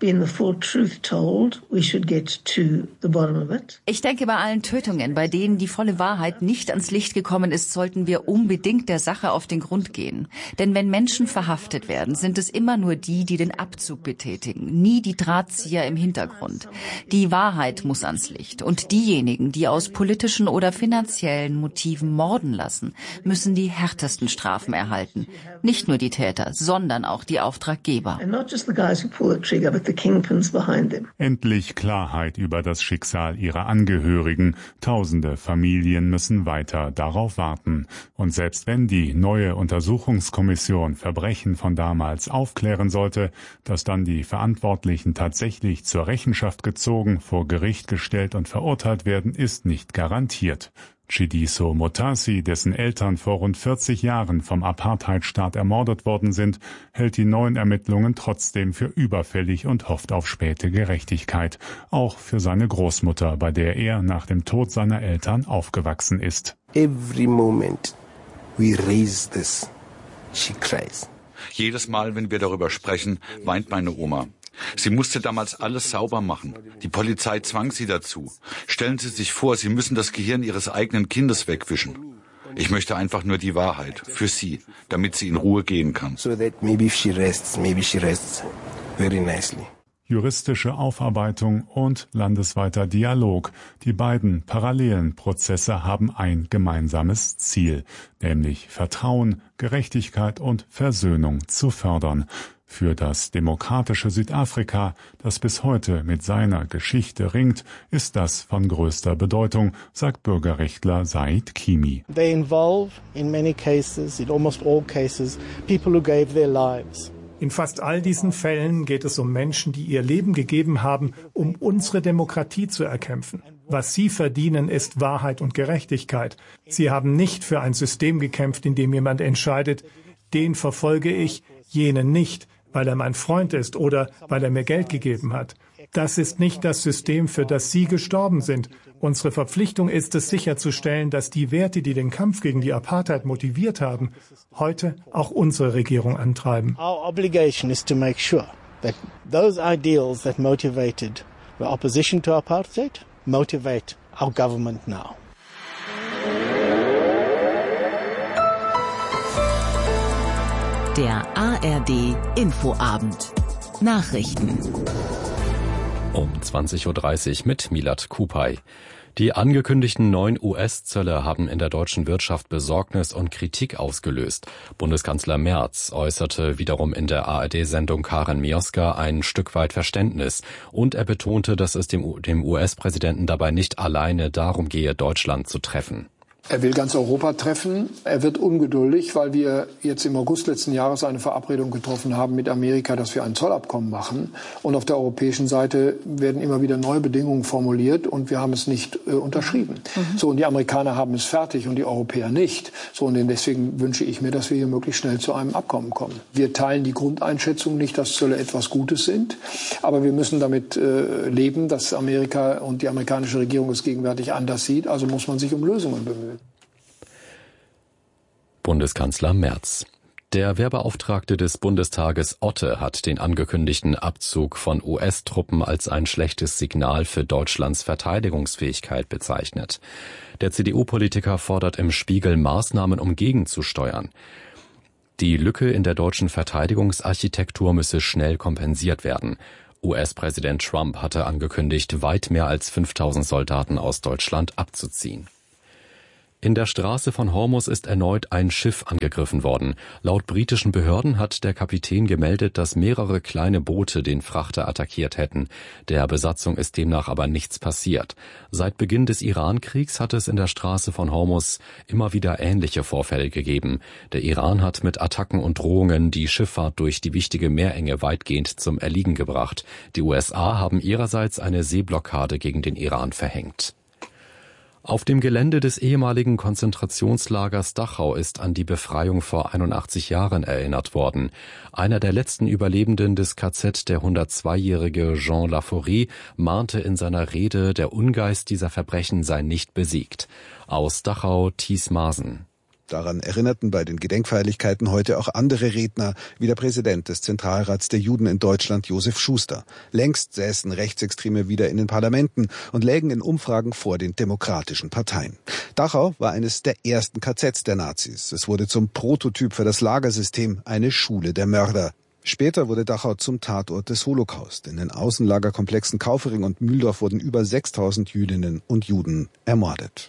Ich denke, bei allen Tötungen, bei denen die volle Wahrheit nicht ans Licht gekommen ist, sollten wir unbedingt der Sache auf den Grund gehen. Denn wenn Menschen verhaftet werden, sind es immer nur die, die den Abzug betätigen, nie die Drahtzieher im Hintergrund. Die Wahrheit muss ans Licht. Und diejenigen, die aus politischen oder finanziellen Motiven morden lassen, müssen die härtesten Strafen erhalten. Nicht nur die Täter, sondern auch die Auftraggeber. Endlich Klarheit über das Schicksal ihrer Angehörigen. Tausende Familien müssen weiter darauf warten. Und selbst wenn die neue Untersuchungskommission Verbrechen von damals aufklären sollte, dass dann die Verantwortlichen tatsächlich zur Rechenschaft gezogen, vor Gericht gestellt und verurteilt werden, ist nicht garantiert. Chidiso Motasi, dessen Eltern vor rund vierzig Jahren vom Apartheidstaat ermordet worden sind, hält die neuen Ermittlungen trotzdem für überfällig und hofft auf späte Gerechtigkeit, auch für seine Großmutter, bei der er nach dem Tod seiner Eltern aufgewachsen ist. Every moment we raise this, she cries. Jedes Mal, wenn wir darüber sprechen, weint meine Oma. Sie musste damals alles sauber machen. Die Polizei zwang sie dazu. Stellen Sie sich vor, Sie müssen das Gehirn Ihres eigenen Kindes wegwischen. Ich möchte einfach nur die Wahrheit für sie, damit sie in Ruhe gehen kann. So that maybe if she rests, maybe she rests very nicely. Juristische Aufarbeitung und landesweiter Dialog. Die beiden parallelen Prozesse haben ein gemeinsames Ziel, nämlich Vertrauen, Gerechtigkeit und Versöhnung zu fördern. Für das demokratische Südafrika, das bis heute mit seiner Geschichte ringt, ist das von größter Bedeutung, sagt Bürgerrechtler Said Kimi. They involve, in many cases, in almost all cases, people who gave their lives. In fast all diesen Fällen geht es um Menschen, die ihr Leben gegeben haben, um unsere Demokratie zu erkämpfen. Was sie verdienen, ist Wahrheit und Gerechtigkeit. Sie haben nicht für ein System gekämpft, in dem jemand entscheidet, den verfolge ich, jenen nicht, weil er mein Freund ist oder weil er mir Geld gegeben hat. Das ist nicht das System, für das Sie gestorben sind. Unsere Verpflichtung ist es, sicherzustellen, dass die Werte, die den Kampf gegen die Apartheid motiviert haben, heute auch unsere Regierung antreiben. Our obligation is to make sure that those ideals that motivated the opposition to apartheid motivate our government now. Der A R D Infoabend. Nachrichten. Um zwanzig Uhr dreißig mit Milad Kupay. Die angekündigten neuen U S-Zölle haben in der deutschen Wirtschaft Besorgnis und Kritik ausgelöst. Bundeskanzler Merz äußerte wiederum in der A R D-Sendung Karen Mioska ein Stück weit Verständnis. Und er betonte, dass es dem, dem U S-Präsidenten dabei nicht alleine darum gehe, Deutschland zu treffen. Er will ganz Europa treffen. Er wird ungeduldig, weil wir jetzt im August letzten Jahres eine Verabredung getroffen haben mit Amerika, dass wir ein Zollabkommen machen. Und auf der europäischen Seite werden immer wieder neue Bedingungen formuliert und wir haben es nicht äh, unterschrieben. Mhm. So, und die Amerikaner haben es fertig und die Europäer nicht. So, und deswegen wünsche ich mir, dass wir hier möglichst schnell zu einem Abkommen kommen. Wir teilen die Grundeinschätzung nicht, dass Zölle etwas Gutes sind. Aber wir müssen damit äh, leben, dass Amerika und die amerikanische Regierung es gegenwärtig anders sieht. Also muss man sich um Lösungen bemühen. Bundeskanzler Merz. Der Wehrbeauftragte des Bundestages Otte hat den angekündigten Abzug von U S-Truppen als ein schlechtes Signal für Deutschlands Verteidigungsfähigkeit bezeichnet. Der C D U-Politiker fordert im Spiegel Maßnahmen, um gegenzusteuern. Die Lücke in der deutschen Verteidigungsarchitektur müsse schnell kompensiert werden. U S-Präsident Trump hatte angekündigt, weit mehr als fünftausend Soldaten aus Deutschland abzuziehen. In der Straße von Hormuz ist erneut ein Schiff angegriffen worden. Laut britischen Behörden hat der Kapitän gemeldet, dass mehrere kleine Boote den Frachter attackiert hätten. Der Besatzung ist demnach aber nichts passiert. Seit Beginn des Iran-Kriegs hat es in der Straße von Hormuz immer wieder ähnliche Vorfälle gegeben. Der Iran hat mit Attacken und Drohungen die Schifffahrt durch die wichtige Meerenge weitgehend zum Erliegen gebracht. Die U S A haben ihrerseits eine Seeblockade gegen den Iran verhängt. Auf dem Gelände des ehemaligen Konzentrationslagers Dachau ist an die Befreiung vor einundachtzig Jahren erinnert worden. Einer der letzten Überlebenden des K Z, der hundertzweijährige Jean Laforie, mahnte in seiner Rede, der Ungeist dieser Verbrechen sei nicht besiegt. Aus Dachau, Thies Maaßen. Daran erinnerten bei den Gedenkfeierlichkeiten heute auch andere Redner, wie der Präsident des Zentralrats der Juden in Deutschland, Josef Schuster. Längst säßen Rechtsextreme wieder in den Parlamenten und lägen in Umfragen vor den demokratischen Parteien. Dachau war eines der ersten K Zs der Nazis. Es wurde zum Prototyp für das Lagersystem, eine Schule der Mörder. Später wurde Dachau zum Tatort des Holocaust. In den Außenlagerkomplexen Kaufering und Mühldorf wurden über sechstausend Jüdinnen und Juden ermordet.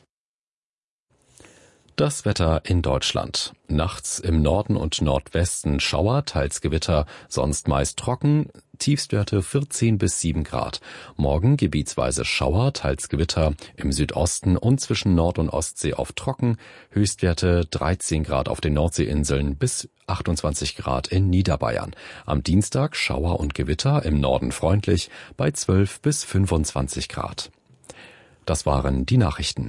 Das Wetter in Deutschland. Nachts im Norden und Nordwesten Schauer, teils Gewitter, sonst meist trocken, Tiefstwerte vierzehn bis sieben Grad. Morgen gebietsweise Schauer, teils Gewitter, im Südosten und zwischen Nord- und Ostsee oft trocken, Höchstwerte dreizehn Grad auf den Nordseeinseln bis achtundzwanzig Grad in Niederbayern. Am Dienstag Schauer und Gewitter, im Norden freundlich, bei zwölf bis fünfundzwanzig Grad. Das waren die Nachrichten.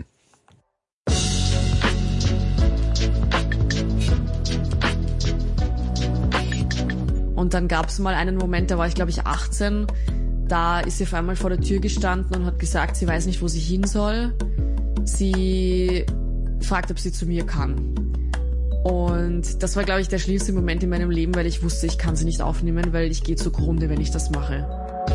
Und dann gab es mal einen Moment, da war ich glaube ich achtzehn, da ist sie auf einmal vor der Tür gestanden und hat gesagt, sie weiß nicht, wo sie hin soll. Sie fragt, ob sie zu mir kann. Und das war, glaube ich, der schlimmste Moment in meinem Leben, weil ich wusste, ich kann sie nicht aufnehmen, weil ich gehe zugrunde, wenn ich das mache.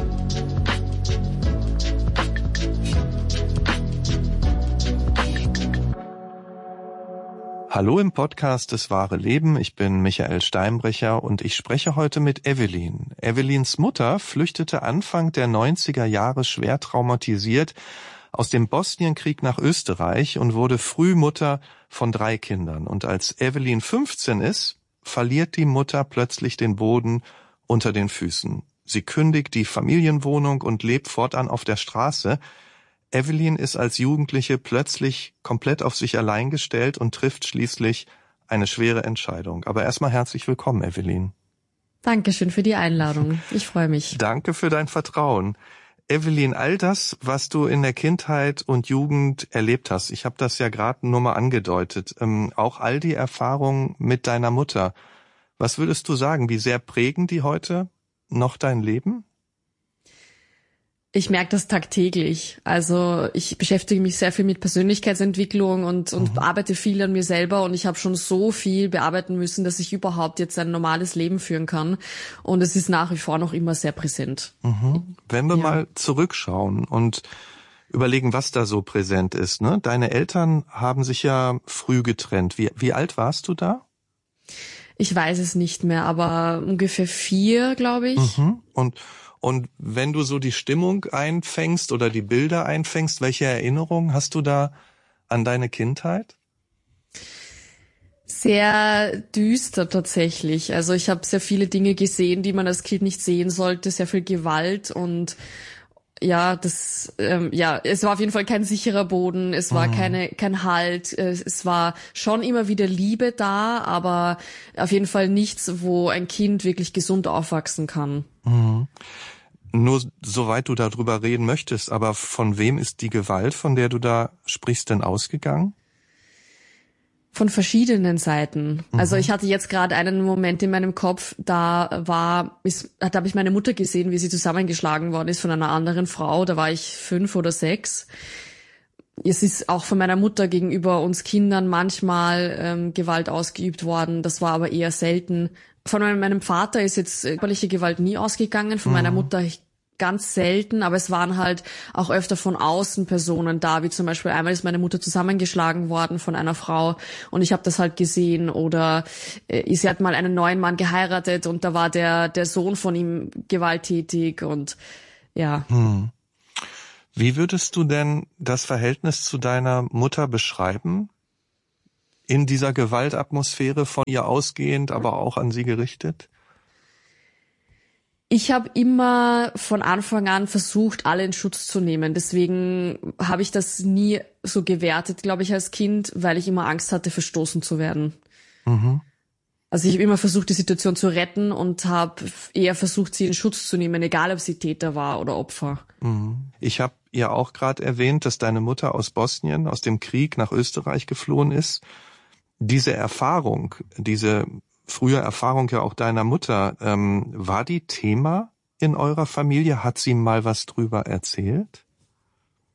Hallo im Podcast Das wahre Leben, ich bin Michael Steinbrecher und ich spreche heute mit Evelyn. Evelyns Mutter flüchtete Anfang der neunziger Jahre schwer traumatisiert aus dem Bosnienkrieg nach Österreich und wurde früh Mutter von drei Kindern. Und als Evelyn fünfzehn ist, verliert die Mutter plötzlich den Boden unter den Füßen. Sie kündigt die Familienwohnung und lebt fortan auf der Straße. Evelyn ist als Jugendliche plötzlich komplett auf sich allein gestellt und trifft schließlich eine schwere Entscheidung. Aber erstmal herzlich willkommen, Evelyn. Dankeschön für die Einladung. Ich freue mich. Danke für dein Vertrauen. Evelyn, all das, was du in der Kindheit und Jugend erlebt hast, ich habe das ja gerade nur mal angedeutet, ähm, auch all die Erfahrungen mit deiner Mutter. Was würdest du sagen, wie sehr prägen die heute noch dein Leben? Ich merke das tagtäglich. Also ich beschäftige mich sehr viel mit Persönlichkeitsentwicklung und, und mhm. arbeite viel an mir selber und ich habe schon so viel bearbeiten müssen, dass ich überhaupt jetzt ein normales Leben führen kann. Und es ist nach wie vor noch immer sehr präsent. Mhm. Wenn wir ja. mal zurückschauen und überlegen, was da so präsent ist, ne? Deine Eltern haben sich ja früh getrennt. Wie, wie alt warst du da? Ich weiß es nicht mehr, aber ungefähr vier, glaube ich. Mhm. Und Und wenn du so die Stimmung einfängst oder die Bilder einfängst, welche Erinnerungen hast du da an deine Kindheit? Sehr düster tatsächlich. Also ich habe sehr viele Dinge gesehen, die man als Kind nicht sehen sollte, sehr viel Gewalt und ja, das, ähm, ja, es war auf jeden Fall kein sicherer Boden, es war mhm. keine, kein Halt, es war schon immer wieder Liebe da, aber auf jeden Fall nichts, wo ein Kind wirklich gesund aufwachsen kann. Mhm. Nur soweit du darüber reden möchtest, aber von wem ist die Gewalt, von der du da sprichst, denn ausgegangen? Von verschiedenen Seiten. Mhm. Also ich hatte jetzt gerade einen Moment in meinem Kopf, da war, ist, da habe ich meine Mutter gesehen, wie sie zusammengeschlagen worden ist von einer anderen Frau. Da war ich fünf oder sechs. Es ist auch von meiner Mutter gegenüber uns Kindern manchmal ähm, Gewalt ausgeübt worden. Das war aber eher selten. Von meinem Vater ist jetzt körperliche Gewalt nie ausgegangen, von mhm. meiner Mutter ganz selten, aber es waren halt auch öfter von außen Personen da, wie zum Beispiel einmal ist meine Mutter zusammengeschlagen worden von einer Frau und ich habe das halt gesehen oder äh, sie hat mal einen neuen Mann geheiratet und da war der der Sohn von ihm gewalttätig und ja. Hm. Wie würdest du denn das Verhältnis zu deiner Mutter beschreiben? In dieser Gewaltatmosphäre von ihr ausgehend, aber auch an sie gerichtet? Ich habe immer von Anfang an versucht, alle in Schutz zu nehmen. Deswegen habe ich das nie so gewertet, glaube ich, als Kind, weil ich immer Angst hatte, verstoßen zu werden. Mhm. Also ich habe immer versucht, die Situation zu retten und habe eher versucht, sie in Schutz zu nehmen, egal ob sie Täter war oder Opfer. Mhm. Ich habe ja auch gerade erwähnt, dass deine Mutter aus Bosnien, aus dem Krieg nach Österreich geflohen ist. Diese Erfahrung, diese frühe Erfahrung ja auch deiner Mutter, ähm, war die Thema in eurer Familie? Hat sie mal was drüber erzählt?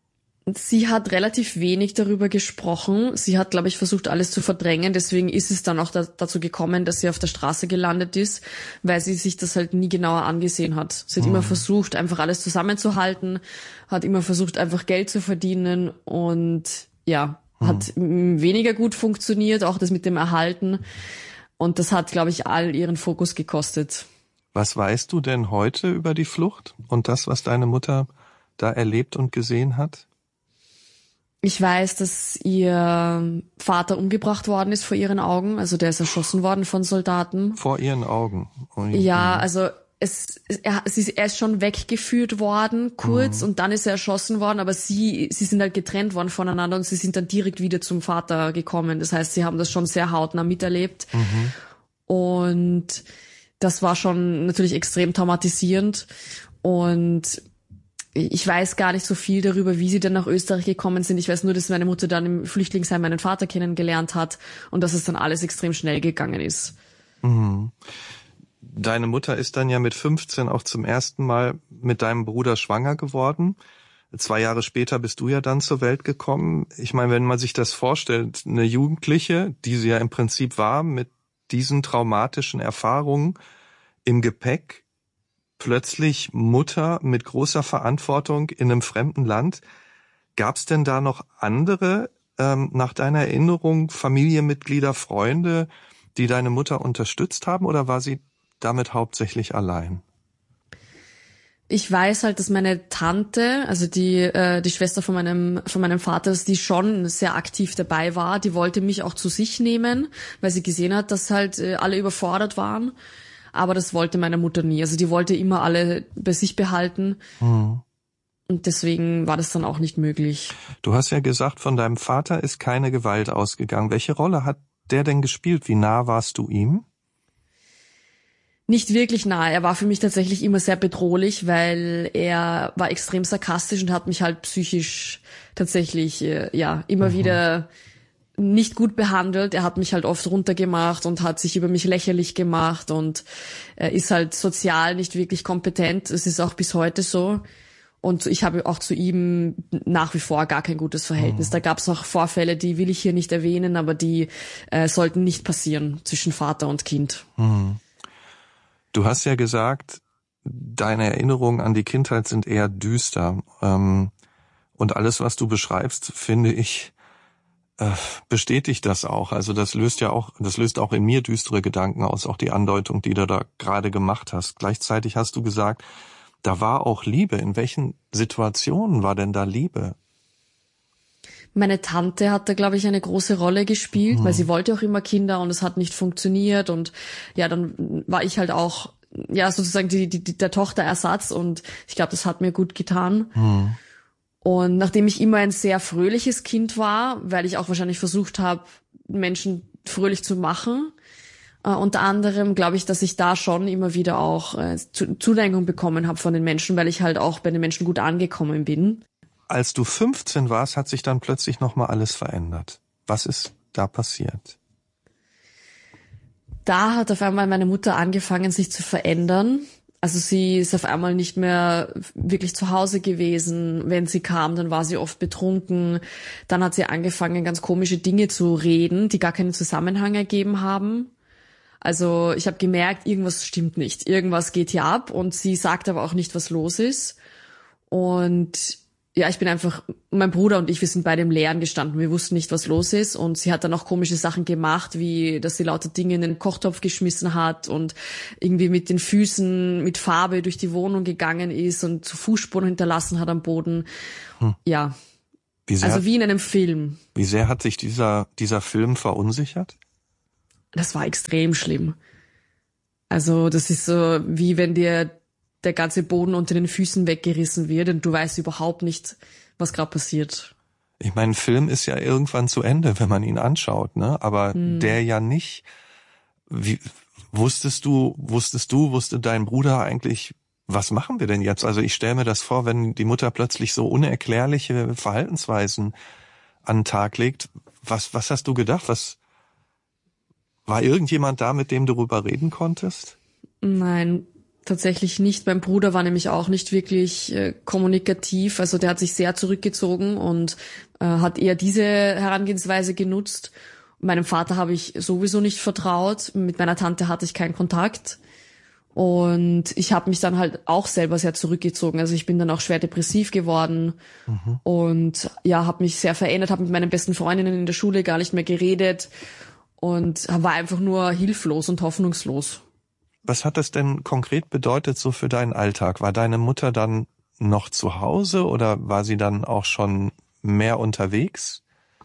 Sie hat relativ wenig darüber gesprochen. Sie hat, glaube ich, versucht, alles zu verdrängen. Deswegen ist es dann auch da, dazu gekommen, dass sie auf der Straße gelandet ist, weil sie sich das halt nie genauer angesehen hat. Sie hat mhm. immer versucht, einfach alles zusammenzuhalten, hat immer versucht, einfach Geld zu verdienen und ja, mhm. hat weniger gut funktioniert, auch das mit dem Erhalten. Und das hat, glaube ich, all ihren Fokus gekostet. Was weißt du denn heute über die Flucht und das, was deine Mutter da erlebt und gesehen hat? Ich weiß, dass ihr Vater umgebracht worden ist vor ihren Augen. Also der ist erschossen worden von Soldaten. Vor ihren Augen? Oh, ja, also es, er, es ist, er ist schon weggeführt worden, kurz, mhm. und dann ist er erschossen worden. Aber sie, sie sind halt getrennt worden voneinander und sie sind dann direkt wieder zum Vater gekommen. Das heißt, sie haben das schon sehr hautnah miterlebt. Mhm. Und das war schon natürlich extrem traumatisierend. Und ich weiß gar nicht so viel darüber, wie sie dann nach Österreich gekommen sind. Ich weiß nur, dass meine Mutter dann im Flüchtlingsheim meinen Vater kennengelernt hat und dass es dann alles extrem schnell gegangen ist. Mhm. Deine Mutter ist dann ja mit fünfzehn auch zum ersten Mal mit deinem Bruder schwanger geworden. Zwei Jahre später bist du ja dann zur Welt gekommen. Ich meine, wenn man sich das vorstellt, eine Jugendliche, die sie ja im Prinzip war, mit diesen traumatischen Erfahrungen im Gepäck, plötzlich Mutter mit großer Verantwortung in einem fremden Land. Gab es denn da noch andere, ähm, nach deiner Erinnerung, Familienmitglieder, Freunde, die deine Mutter unterstützt haben, oder war sie damit hauptsächlich allein? Ich weiß halt, dass meine Tante, also die äh, die Schwester von meinem von meinem Vater, dass die schon sehr aktiv dabei war. Die wollte mich auch zu sich nehmen, weil sie gesehen hat, dass halt äh, alle überfordert waren. Aber das wollte meine Mutter nie. Also die wollte immer alle bei sich behalten. Mhm. Und deswegen war das dann auch nicht möglich. Du hast ja gesagt, von deinem Vater ist keine Gewalt ausgegangen. Welche Rolle hat der denn gespielt? Wie nah warst du ihm? Nicht wirklich nah. Er war für mich tatsächlich immer sehr bedrohlich, weil er war extrem sarkastisch und hat mich halt psychisch tatsächlich äh, ja immer mhm. wieder nicht gut behandelt. Er hat mich halt oft runtergemacht und hat sich über mich lächerlich gemacht und er ist halt sozial nicht wirklich kompetent. Es ist auch bis heute so. Und ich habe auch zu ihm nach wie vor gar kein gutes Verhältnis. Mhm. Da gab es auch Vorfälle, die will ich hier nicht erwähnen, aber die äh, sollten nicht passieren zwischen Vater und Kind. Mhm. Du hast ja gesagt, deine Erinnerungen an die Kindheit sind eher düster. Ähm, und alles, was du beschreibst, finde ich, äh, bestätigt das auch. Also das löst ja auch, das löst auch in mir düstere Gedanken aus, auch die Andeutung, die du da gerade gemacht hast. Gleichzeitig hast du gesagt, da war auch Liebe. In welchen Situationen war denn da Liebe? Meine Tante hat da, glaube ich, eine große Rolle gespielt, mhm. weil sie wollte auch immer Kinder und es hat nicht funktioniert. Und ja, dann war ich halt auch, ja, sozusagen die, die, der Tochterersatz und ich glaube, das hat mir gut getan. Mhm. Und nachdem ich immer ein sehr fröhliches Kind war, weil ich auch wahrscheinlich versucht habe, Menschen fröhlich zu machen, äh, unter anderem glaube ich, dass ich da schon immer wieder auch äh, Zuneigung bekommen habe von den Menschen, weil ich halt auch bei den Menschen gut angekommen bin. Als du fünfzehn warst, hat sich dann plötzlich nochmal alles verändert. Was ist da passiert? Da hat auf einmal meine Mutter angefangen, sich zu verändern. Also sie ist auf einmal nicht mehr wirklich zu Hause gewesen. Wenn sie kam, dann war sie oft betrunken. Dann hat sie angefangen, ganz komische Dinge zu reden, die gar keinen Zusammenhang ergeben haben. Also ich habe gemerkt, irgendwas stimmt nicht. Irgendwas geht hier ab und sie sagt aber auch nicht, was los ist. Und ja, ich bin einfach, mein Bruder und ich, wir sind beide im Leeren gestanden. Wir wussten nicht, was los ist. Und sie hat dann auch komische Sachen gemacht, wie, dass sie lauter Dinge in den Kochtopf geschmissen hat und irgendwie mit den Füßen, mit Farbe durch die Wohnung gegangen ist und so Fußspuren hinterlassen hat am Boden. Hm. Ja. Wie sehr also hat, wie in einem Film. Wie sehr hat sich dieser, dieser Film verunsichert? Das war extrem schlimm. Also, das ist so, wie wenn dir der ganze Boden unter den Füßen weggerissen wird und du weißt überhaupt nicht, was gerade passiert. Ich meine, ein Film ist ja irgendwann zu Ende, wenn man ihn anschaut, ne? Aber hm. der ja nicht. Wie, wusstest du, wusstest du, wusste dein Bruder eigentlich, was machen wir denn jetzt? Also ich stelle mir das vor, wenn die Mutter plötzlich so unerklärliche Verhaltensweisen an den Tag legt. Was, was hast du gedacht? Was, war irgendjemand da, mit dem du darüber reden konntest? Nein. tatsächlich nicht. Mein Bruder war nämlich auch nicht wirklich äh, kommunikativ. Also der hat sich sehr zurückgezogen und äh, hat eher diese Herangehensweise genutzt. Meinem Vater habe ich sowieso nicht vertraut. Mit meiner Tante hatte ich keinen Kontakt. Und ich habe mich dann halt auch selber sehr zurückgezogen. Also ich bin dann auch schwer depressiv geworden mhm. und ja, habe mich sehr verändert, habe mit meinen besten Freundinnen in der Schule gar nicht mehr geredet und war einfach nur hilflos und hoffnungslos. Was hat das denn konkret bedeutet so für deinen Alltag? War deine Mutter dann noch zu Hause oder war sie dann auch schon mehr unterwegs?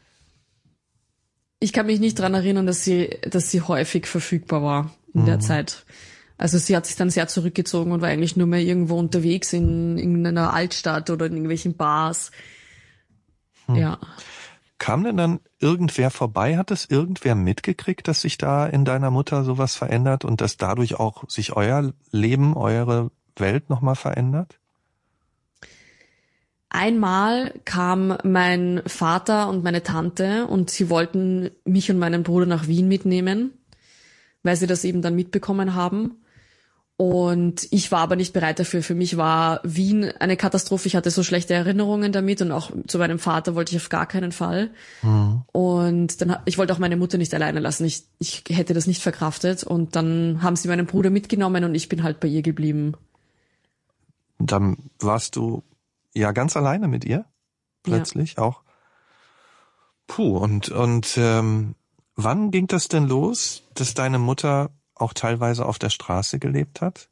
Ich kann mich nicht dran erinnern, dass sie, dass sie häufig verfügbar war in mhm. der Zeit. Also sie hat sich dann sehr zurückgezogen und war eigentlich nur mehr irgendwo unterwegs in, in einer Altstadt oder in irgendwelchen Bars. Hm. Ja. Kam denn dann irgendwer vorbei? Hat es irgendwer mitgekriegt, dass sich da in deiner Mutter sowas verändert und dass dadurch auch sich euer Leben, eure Welt nochmal verändert? Einmal kam mein Vater und meine Tante und sie wollten mich und meinen Bruder nach Wien mitnehmen, weil sie das eben dann mitbekommen haben. Und ich war aber nicht bereit dafür. Für mich war Wien eine Katastrophe. Ich hatte so schlechte Erinnerungen damit und auch zu meinem Vater wollte ich auf gar keinen Fall. Mhm. Und dann, ich wollte auch meine Mutter nicht alleine lassen. Ich, ich hätte das nicht verkraftet. Und dann haben sie meinen Bruder mitgenommen und ich bin halt bei ihr geblieben. Dann warst du ja ganz alleine mit ihr? Plötzlich ja. auch? Puh, und, und ähm, wann ging das denn los, dass deine Mutter auch teilweise auf der Straße gelebt hat?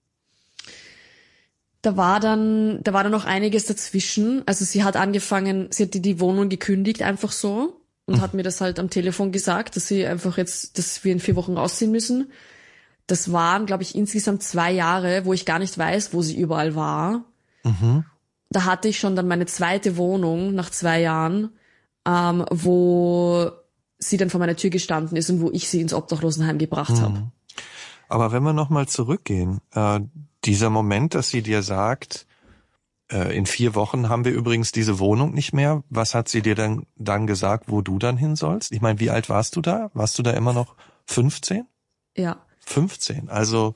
Da war dann, da war dann noch einiges dazwischen. Also sie hat angefangen, sie hat die, die Wohnung gekündigt einfach so und mhm. hat mir das halt am Telefon gesagt, dass sie einfach jetzt, dass wir in vier Wochen rausziehen müssen. Das waren, glaube ich, insgesamt zwei Jahre, wo ich gar nicht weiß, wo sie überall war. Mhm. Da hatte ich schon dann meine zweite Wohnung nach zwei Jahren, ähm, wo sie dann vor meiner Tür gestanden ist und wo ich sie ins Obdachlosenheim gebracht mhm. habe. Aber wenn wir nochmal zurückgehen, äh, dieser Moment, dass sie dir sagt, äh, in vier Wochen haben wir übrigens diese Wohnung nicht mehr, was hat sie dir denn dann gesagt, wo du dann hin sollst? Ich meine, wie alt warst du da? Warst du da immer noch fünfzehn? Ja. fünfzehn, also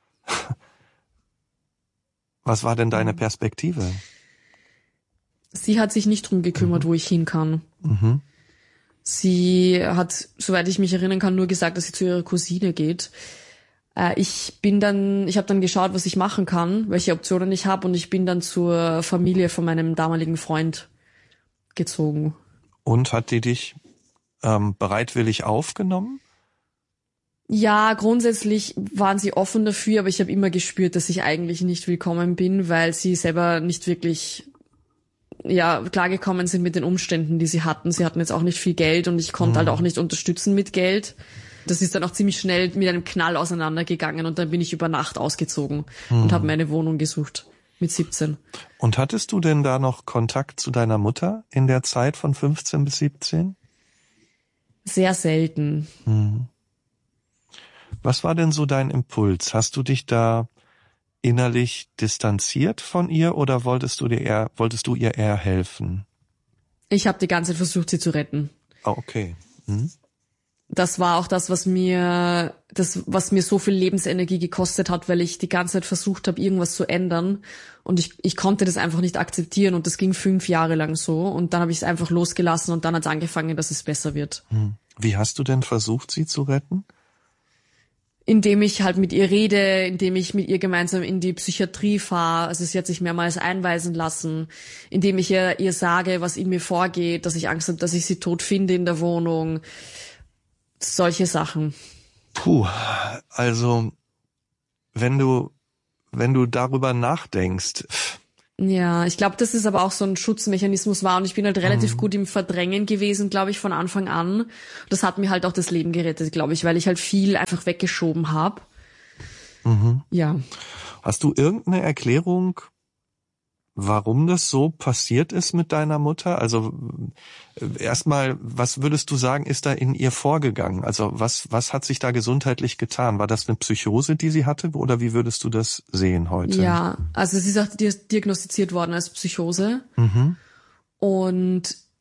was war denn deine Perspektive? Sie hat sich nicht drum gekümmert, mhm. wo ich hin kann. Mhm. Sie hat, soweit ich mich erinnern kann, nur gesagt, dass sie zu ihrer Cousine geht. Äh, ich bin dann, ich habe dann geschaut, was ich machen kann, welche Optionen ich habe, und ich bin dann zur Familie von meinem damaligen Freund gezogen. Und hat die dich ähm, bereitwillig aufgenommen? Ja, grundsätzlich waren sie offen dafür, aber ich habe immer gespürt, dass ich eigentlich nicht willkommen bin, weil sie selber nicht wirklich ja klargekommen sind mit den Umständen, die sie hatten. Sie hatten jetzt auch nicht viel Geld und ich konnte mhm. halt auch nicht unterstützen mit Geld. Das ist dann auch ziemlich schnell mit einem Knall auseinandergegangen und dann bin ich über Nacht ausgezogen mhm. und habe mir eine Wohnung gesucht mit siebzehn. Und hattest du denn da noch Kontakt zu deiner Mutter in der Zeit von fünfzehn bis siebzehn? Sehr selten. Mhm. Was war denn so dein Impuls? Hast du dich da innerlich distanziert von ihr oder wolltest du dir eher, wolltest du ihr eher helfen? Ich habe die ganze Zeit versucht, sie zu retten. Ah, okay. Hm. Das war auch das, was mir, das, was mir so viel Lebensenergie gekostet hat, weil ich die ganze Zeit versucht habe, irgendwas zu ändern. Und ich, ich konnte das einfach nicht akzeptieren und das ging fünf Jahre lang so. Und dann habe ich es einfach losgelassen und dann hat es angefangen, dass es besser wird. Hm. Wie hast du denn versucht, sie zu retten? Indem ich halt mit ihr rede, indem ich mit ihr gemeinsam in die Psychiatrie fahre. Also sie hat sich mehrmals einweisen lassen, indem ich ihr, ihr sage, was in mir vorgeht, dass ich Angst habe, dass ich sie tot finde in der Wohnung. Solche Sachen. Puh, also wenn du wenn du darüber nachdenkst. Ja, ich glaube, dass es aber auch so ein Schutzmechanismus war und ich bin halt relativ mhm. gut im Verdrängen gewesen, glaube ich, von Anfang an. Das hat mir halt auch das Leben gerettet, glaube ich, weil ich halt viel einfach weggeschoben habe. Mhm. Ja. Hast du irgendeine Erklärung, warum das so passiert ist mit deiner Mutter? Also erstmal, was würdest du sagen, ist da in ihr vorgegangen? Also was was hat sich da gesundheitlich getan? War das eine Psychose, die sie hatte, oder wie würdest du das sehen heute? Ja, also sie ist auch diagnostiziert worden als Psychose. Mhm. Und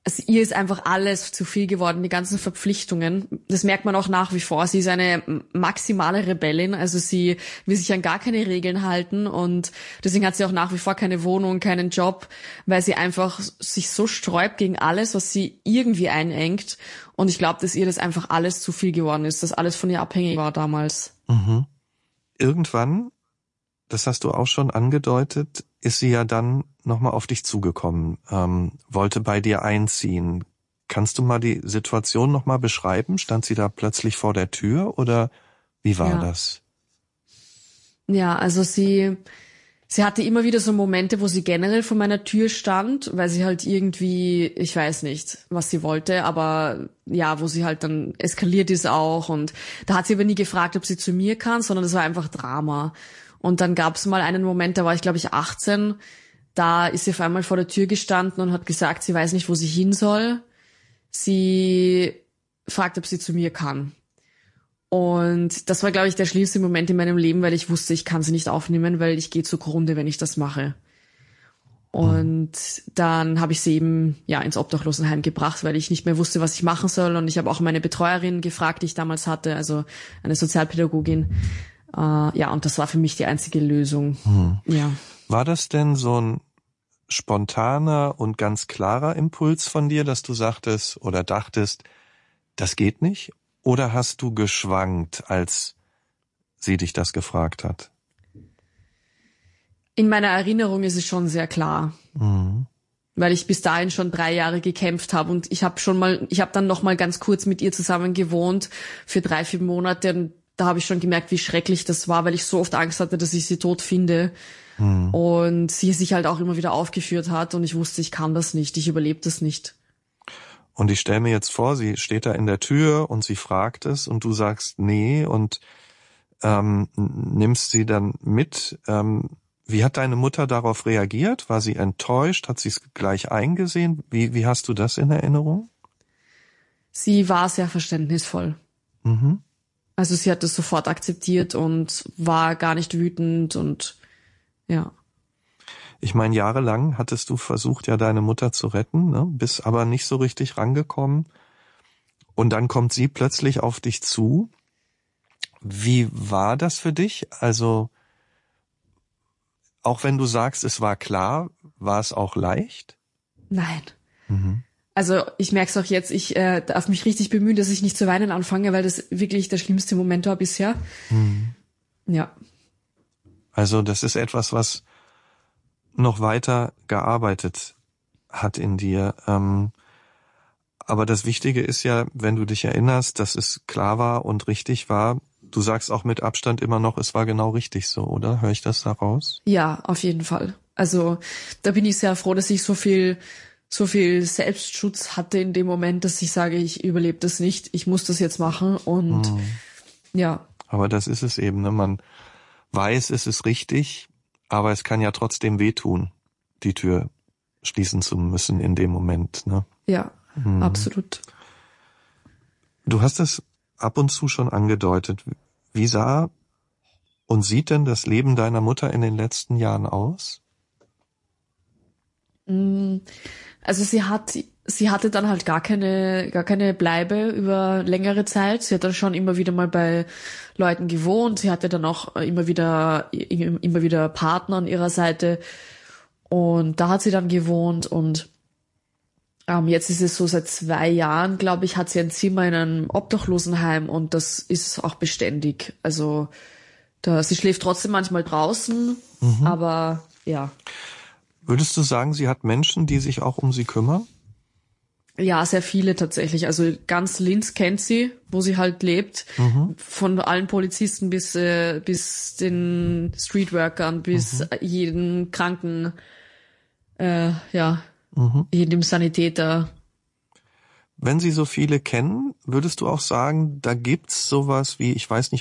also ihr ist einfach alles zu viel geworden, die ganzen Verpflichtungen. Das merkt man auch nach wie vor. Sie ist eine maximale Rebellin, also sie will sich an gar keine Regeln halten und deswegen hat sie auch nach wie vor keine Wohnung, keinen Job, weil sie einfach sich so sträubt gegen alles, was sie irgendwie einengt. Und ich glaube, dass ihr das einfach alles zu viel geworden ist, dass alles von ihr abhängig war damals. Mhm. Irgendwann, das hast du auch schon angedeutet, ist sie ja dann nochmal auf dich zugekommen, ähm, wollte bei dir einziehen. Kannst du mal die Situation nochmal beschreiben? Stand sie da plötzlich vor der Tür oder wie war ja. das? Ja, also sie, sie hatte immer wieder so Momente, wo sie generell vor meiner Tür stand, weil sie halt irgendwie, ich weiß nicht, was sie wollte, aber ja, wo sie halt dann eskaliert ist auch und da hat sie aber nie gefragt, ob sie zu mir kann, sondern das war einfach Drama. Und dann gab es mal einen Moment, da war ich glaube ich achtzehn, da ist sie auf einmal vor der Tür gestanden und hat gesagt, sie weiß nicht, wo sie hin soll. Sie fragt, ob sie zu mir kann. Und das war, glaube ich, der schlimmste Moment in meinem Leben, weil ich wusste, ich kann sie nicht aufnehmen, weil ich gehe zugrunde, wenn ich das mache. Und dann habe ich sie eben ja ins Obdachlosenheim gebracht, weil ich nicht mehr wusste, was ich machen soll. Und ich habe auch meine Betreuerin gefragt, die ich damals hatte, also eine Sozialpädagogin. Uh, ja, und das war für mich die einzige Lösung. Hm. Ja. War das denn so ein spontaner und ganz klarer Impuls von dir, dass du sagtest oder dachtest, das geht nicht? Oder hast du geschwankt, als sie dich das gefragt hat? In meiner Erinnerung ist es schon sehr klar. Mhm. Weil ich bis dahin schon drei Jahre gekämpft habe und ich habe schon mal, ich habe dann noch mal ganz kurz mit ihr zusammen gewohnt für drei, vier Monate und da habe ich schon gemerkt, wie schrecklich das war, weil ich so oft Angst hatte, dass ich sie tot finde. Hm. Und sie sich halt auch immer wieder aufgeführt hat und ich wusste, ich kann das nicht, ich überlebe das nicht. Und ich stelle mir jetzt vor, sie steht da in der Tür und sie fragt es und du sagst nee und ähm, nimmst sie dann mit. Ähm, wie hat deine Mutter darauf reagiert? War sie enttäuscht? Hat sie es gleich eingesehen? Wie, wie hast du das in Erinnerung? Sie war sehr verständnisvoll. Mhm. Also sie hat das sofort akzeptiert und war gar nicht wütend und ja. Ich meine, jahrelang hattest du versucht, ja deine Mutter zu retten, ne? Bist aber nicht so richtig rangekommen. Und dann kommt sie plötzlich auf dich zu. Wie war das für dich? Also, auch wenn du sagst, es war klar, war es auch leicht? Nein. Mhm. Also ich merke es auch jetzt, ich äh, darf mich richtig bemühen, dass ich nicht zu weinen anfange, weil das wirklich der schlimmste Moment war bisher. Mhm. Ja. Also das ist etwas, was noch weiter gearbeitet hat in dir. Ähm, aber das Wichtige ist ja, wenn du dich erinnerst, dass es klar war und richtig war, du sagst auch mit Abstand immer noch, es war genau richtig so, oder? Höre ich das da raus? Ja, auf jeden Fall. Also da bin ich sehr froh, dass ich so viel so viel Selbstschutz hatte in dem Moment, dass ich sage, ich überlebe das nicht, ich muss das jetzt machen und hm. ja. Aber das ist es eben, ne? Man weiß, es ist richtig, aber es kann ja trotzdem wehtun, die Tür schließen zu müssen in dem Moment, ne? Ja, hm. absolut. Du hast es ab und zu schon angedeutet. Wie sah und sieht denn das Leben deiner Mutter in den letzten Jahren aus? Also sie hat, sie hatte dann halt gar keine, gar keine Bleibe über längere Zeit. Sie hat dann schon immer wieder mal bei Leuten gewohnt. Sie hatte dann auch immer wieder, immer wieder Partner an ihrer Seite. Und da hat sie dann gewohnt und ähm, jetzt ist es so seit zwei Jahren, glaube ich, hat sie ein Zimmer in einem Obdachlosenheim und das ist auch beständig. Also da, sie schläft trotzdem manchmal draußen, mhm. aber ja. Würdest du sagen, sie hat Menschen, die sich auch um sie kümmern? Ja, sehr viele tatsächlich. Also ganz Linz kennt sie, wo sie halt lebt. Mhm. Von allen Polizisten bis äh, bis den Streetworkern, bis mhm. jeden Kranken, äh, ja, mhm. jedem Sanitäter. Wenn sie so viele kennen, würdest du auch sagen, da gibt's sowas wie, ich weiß nicht,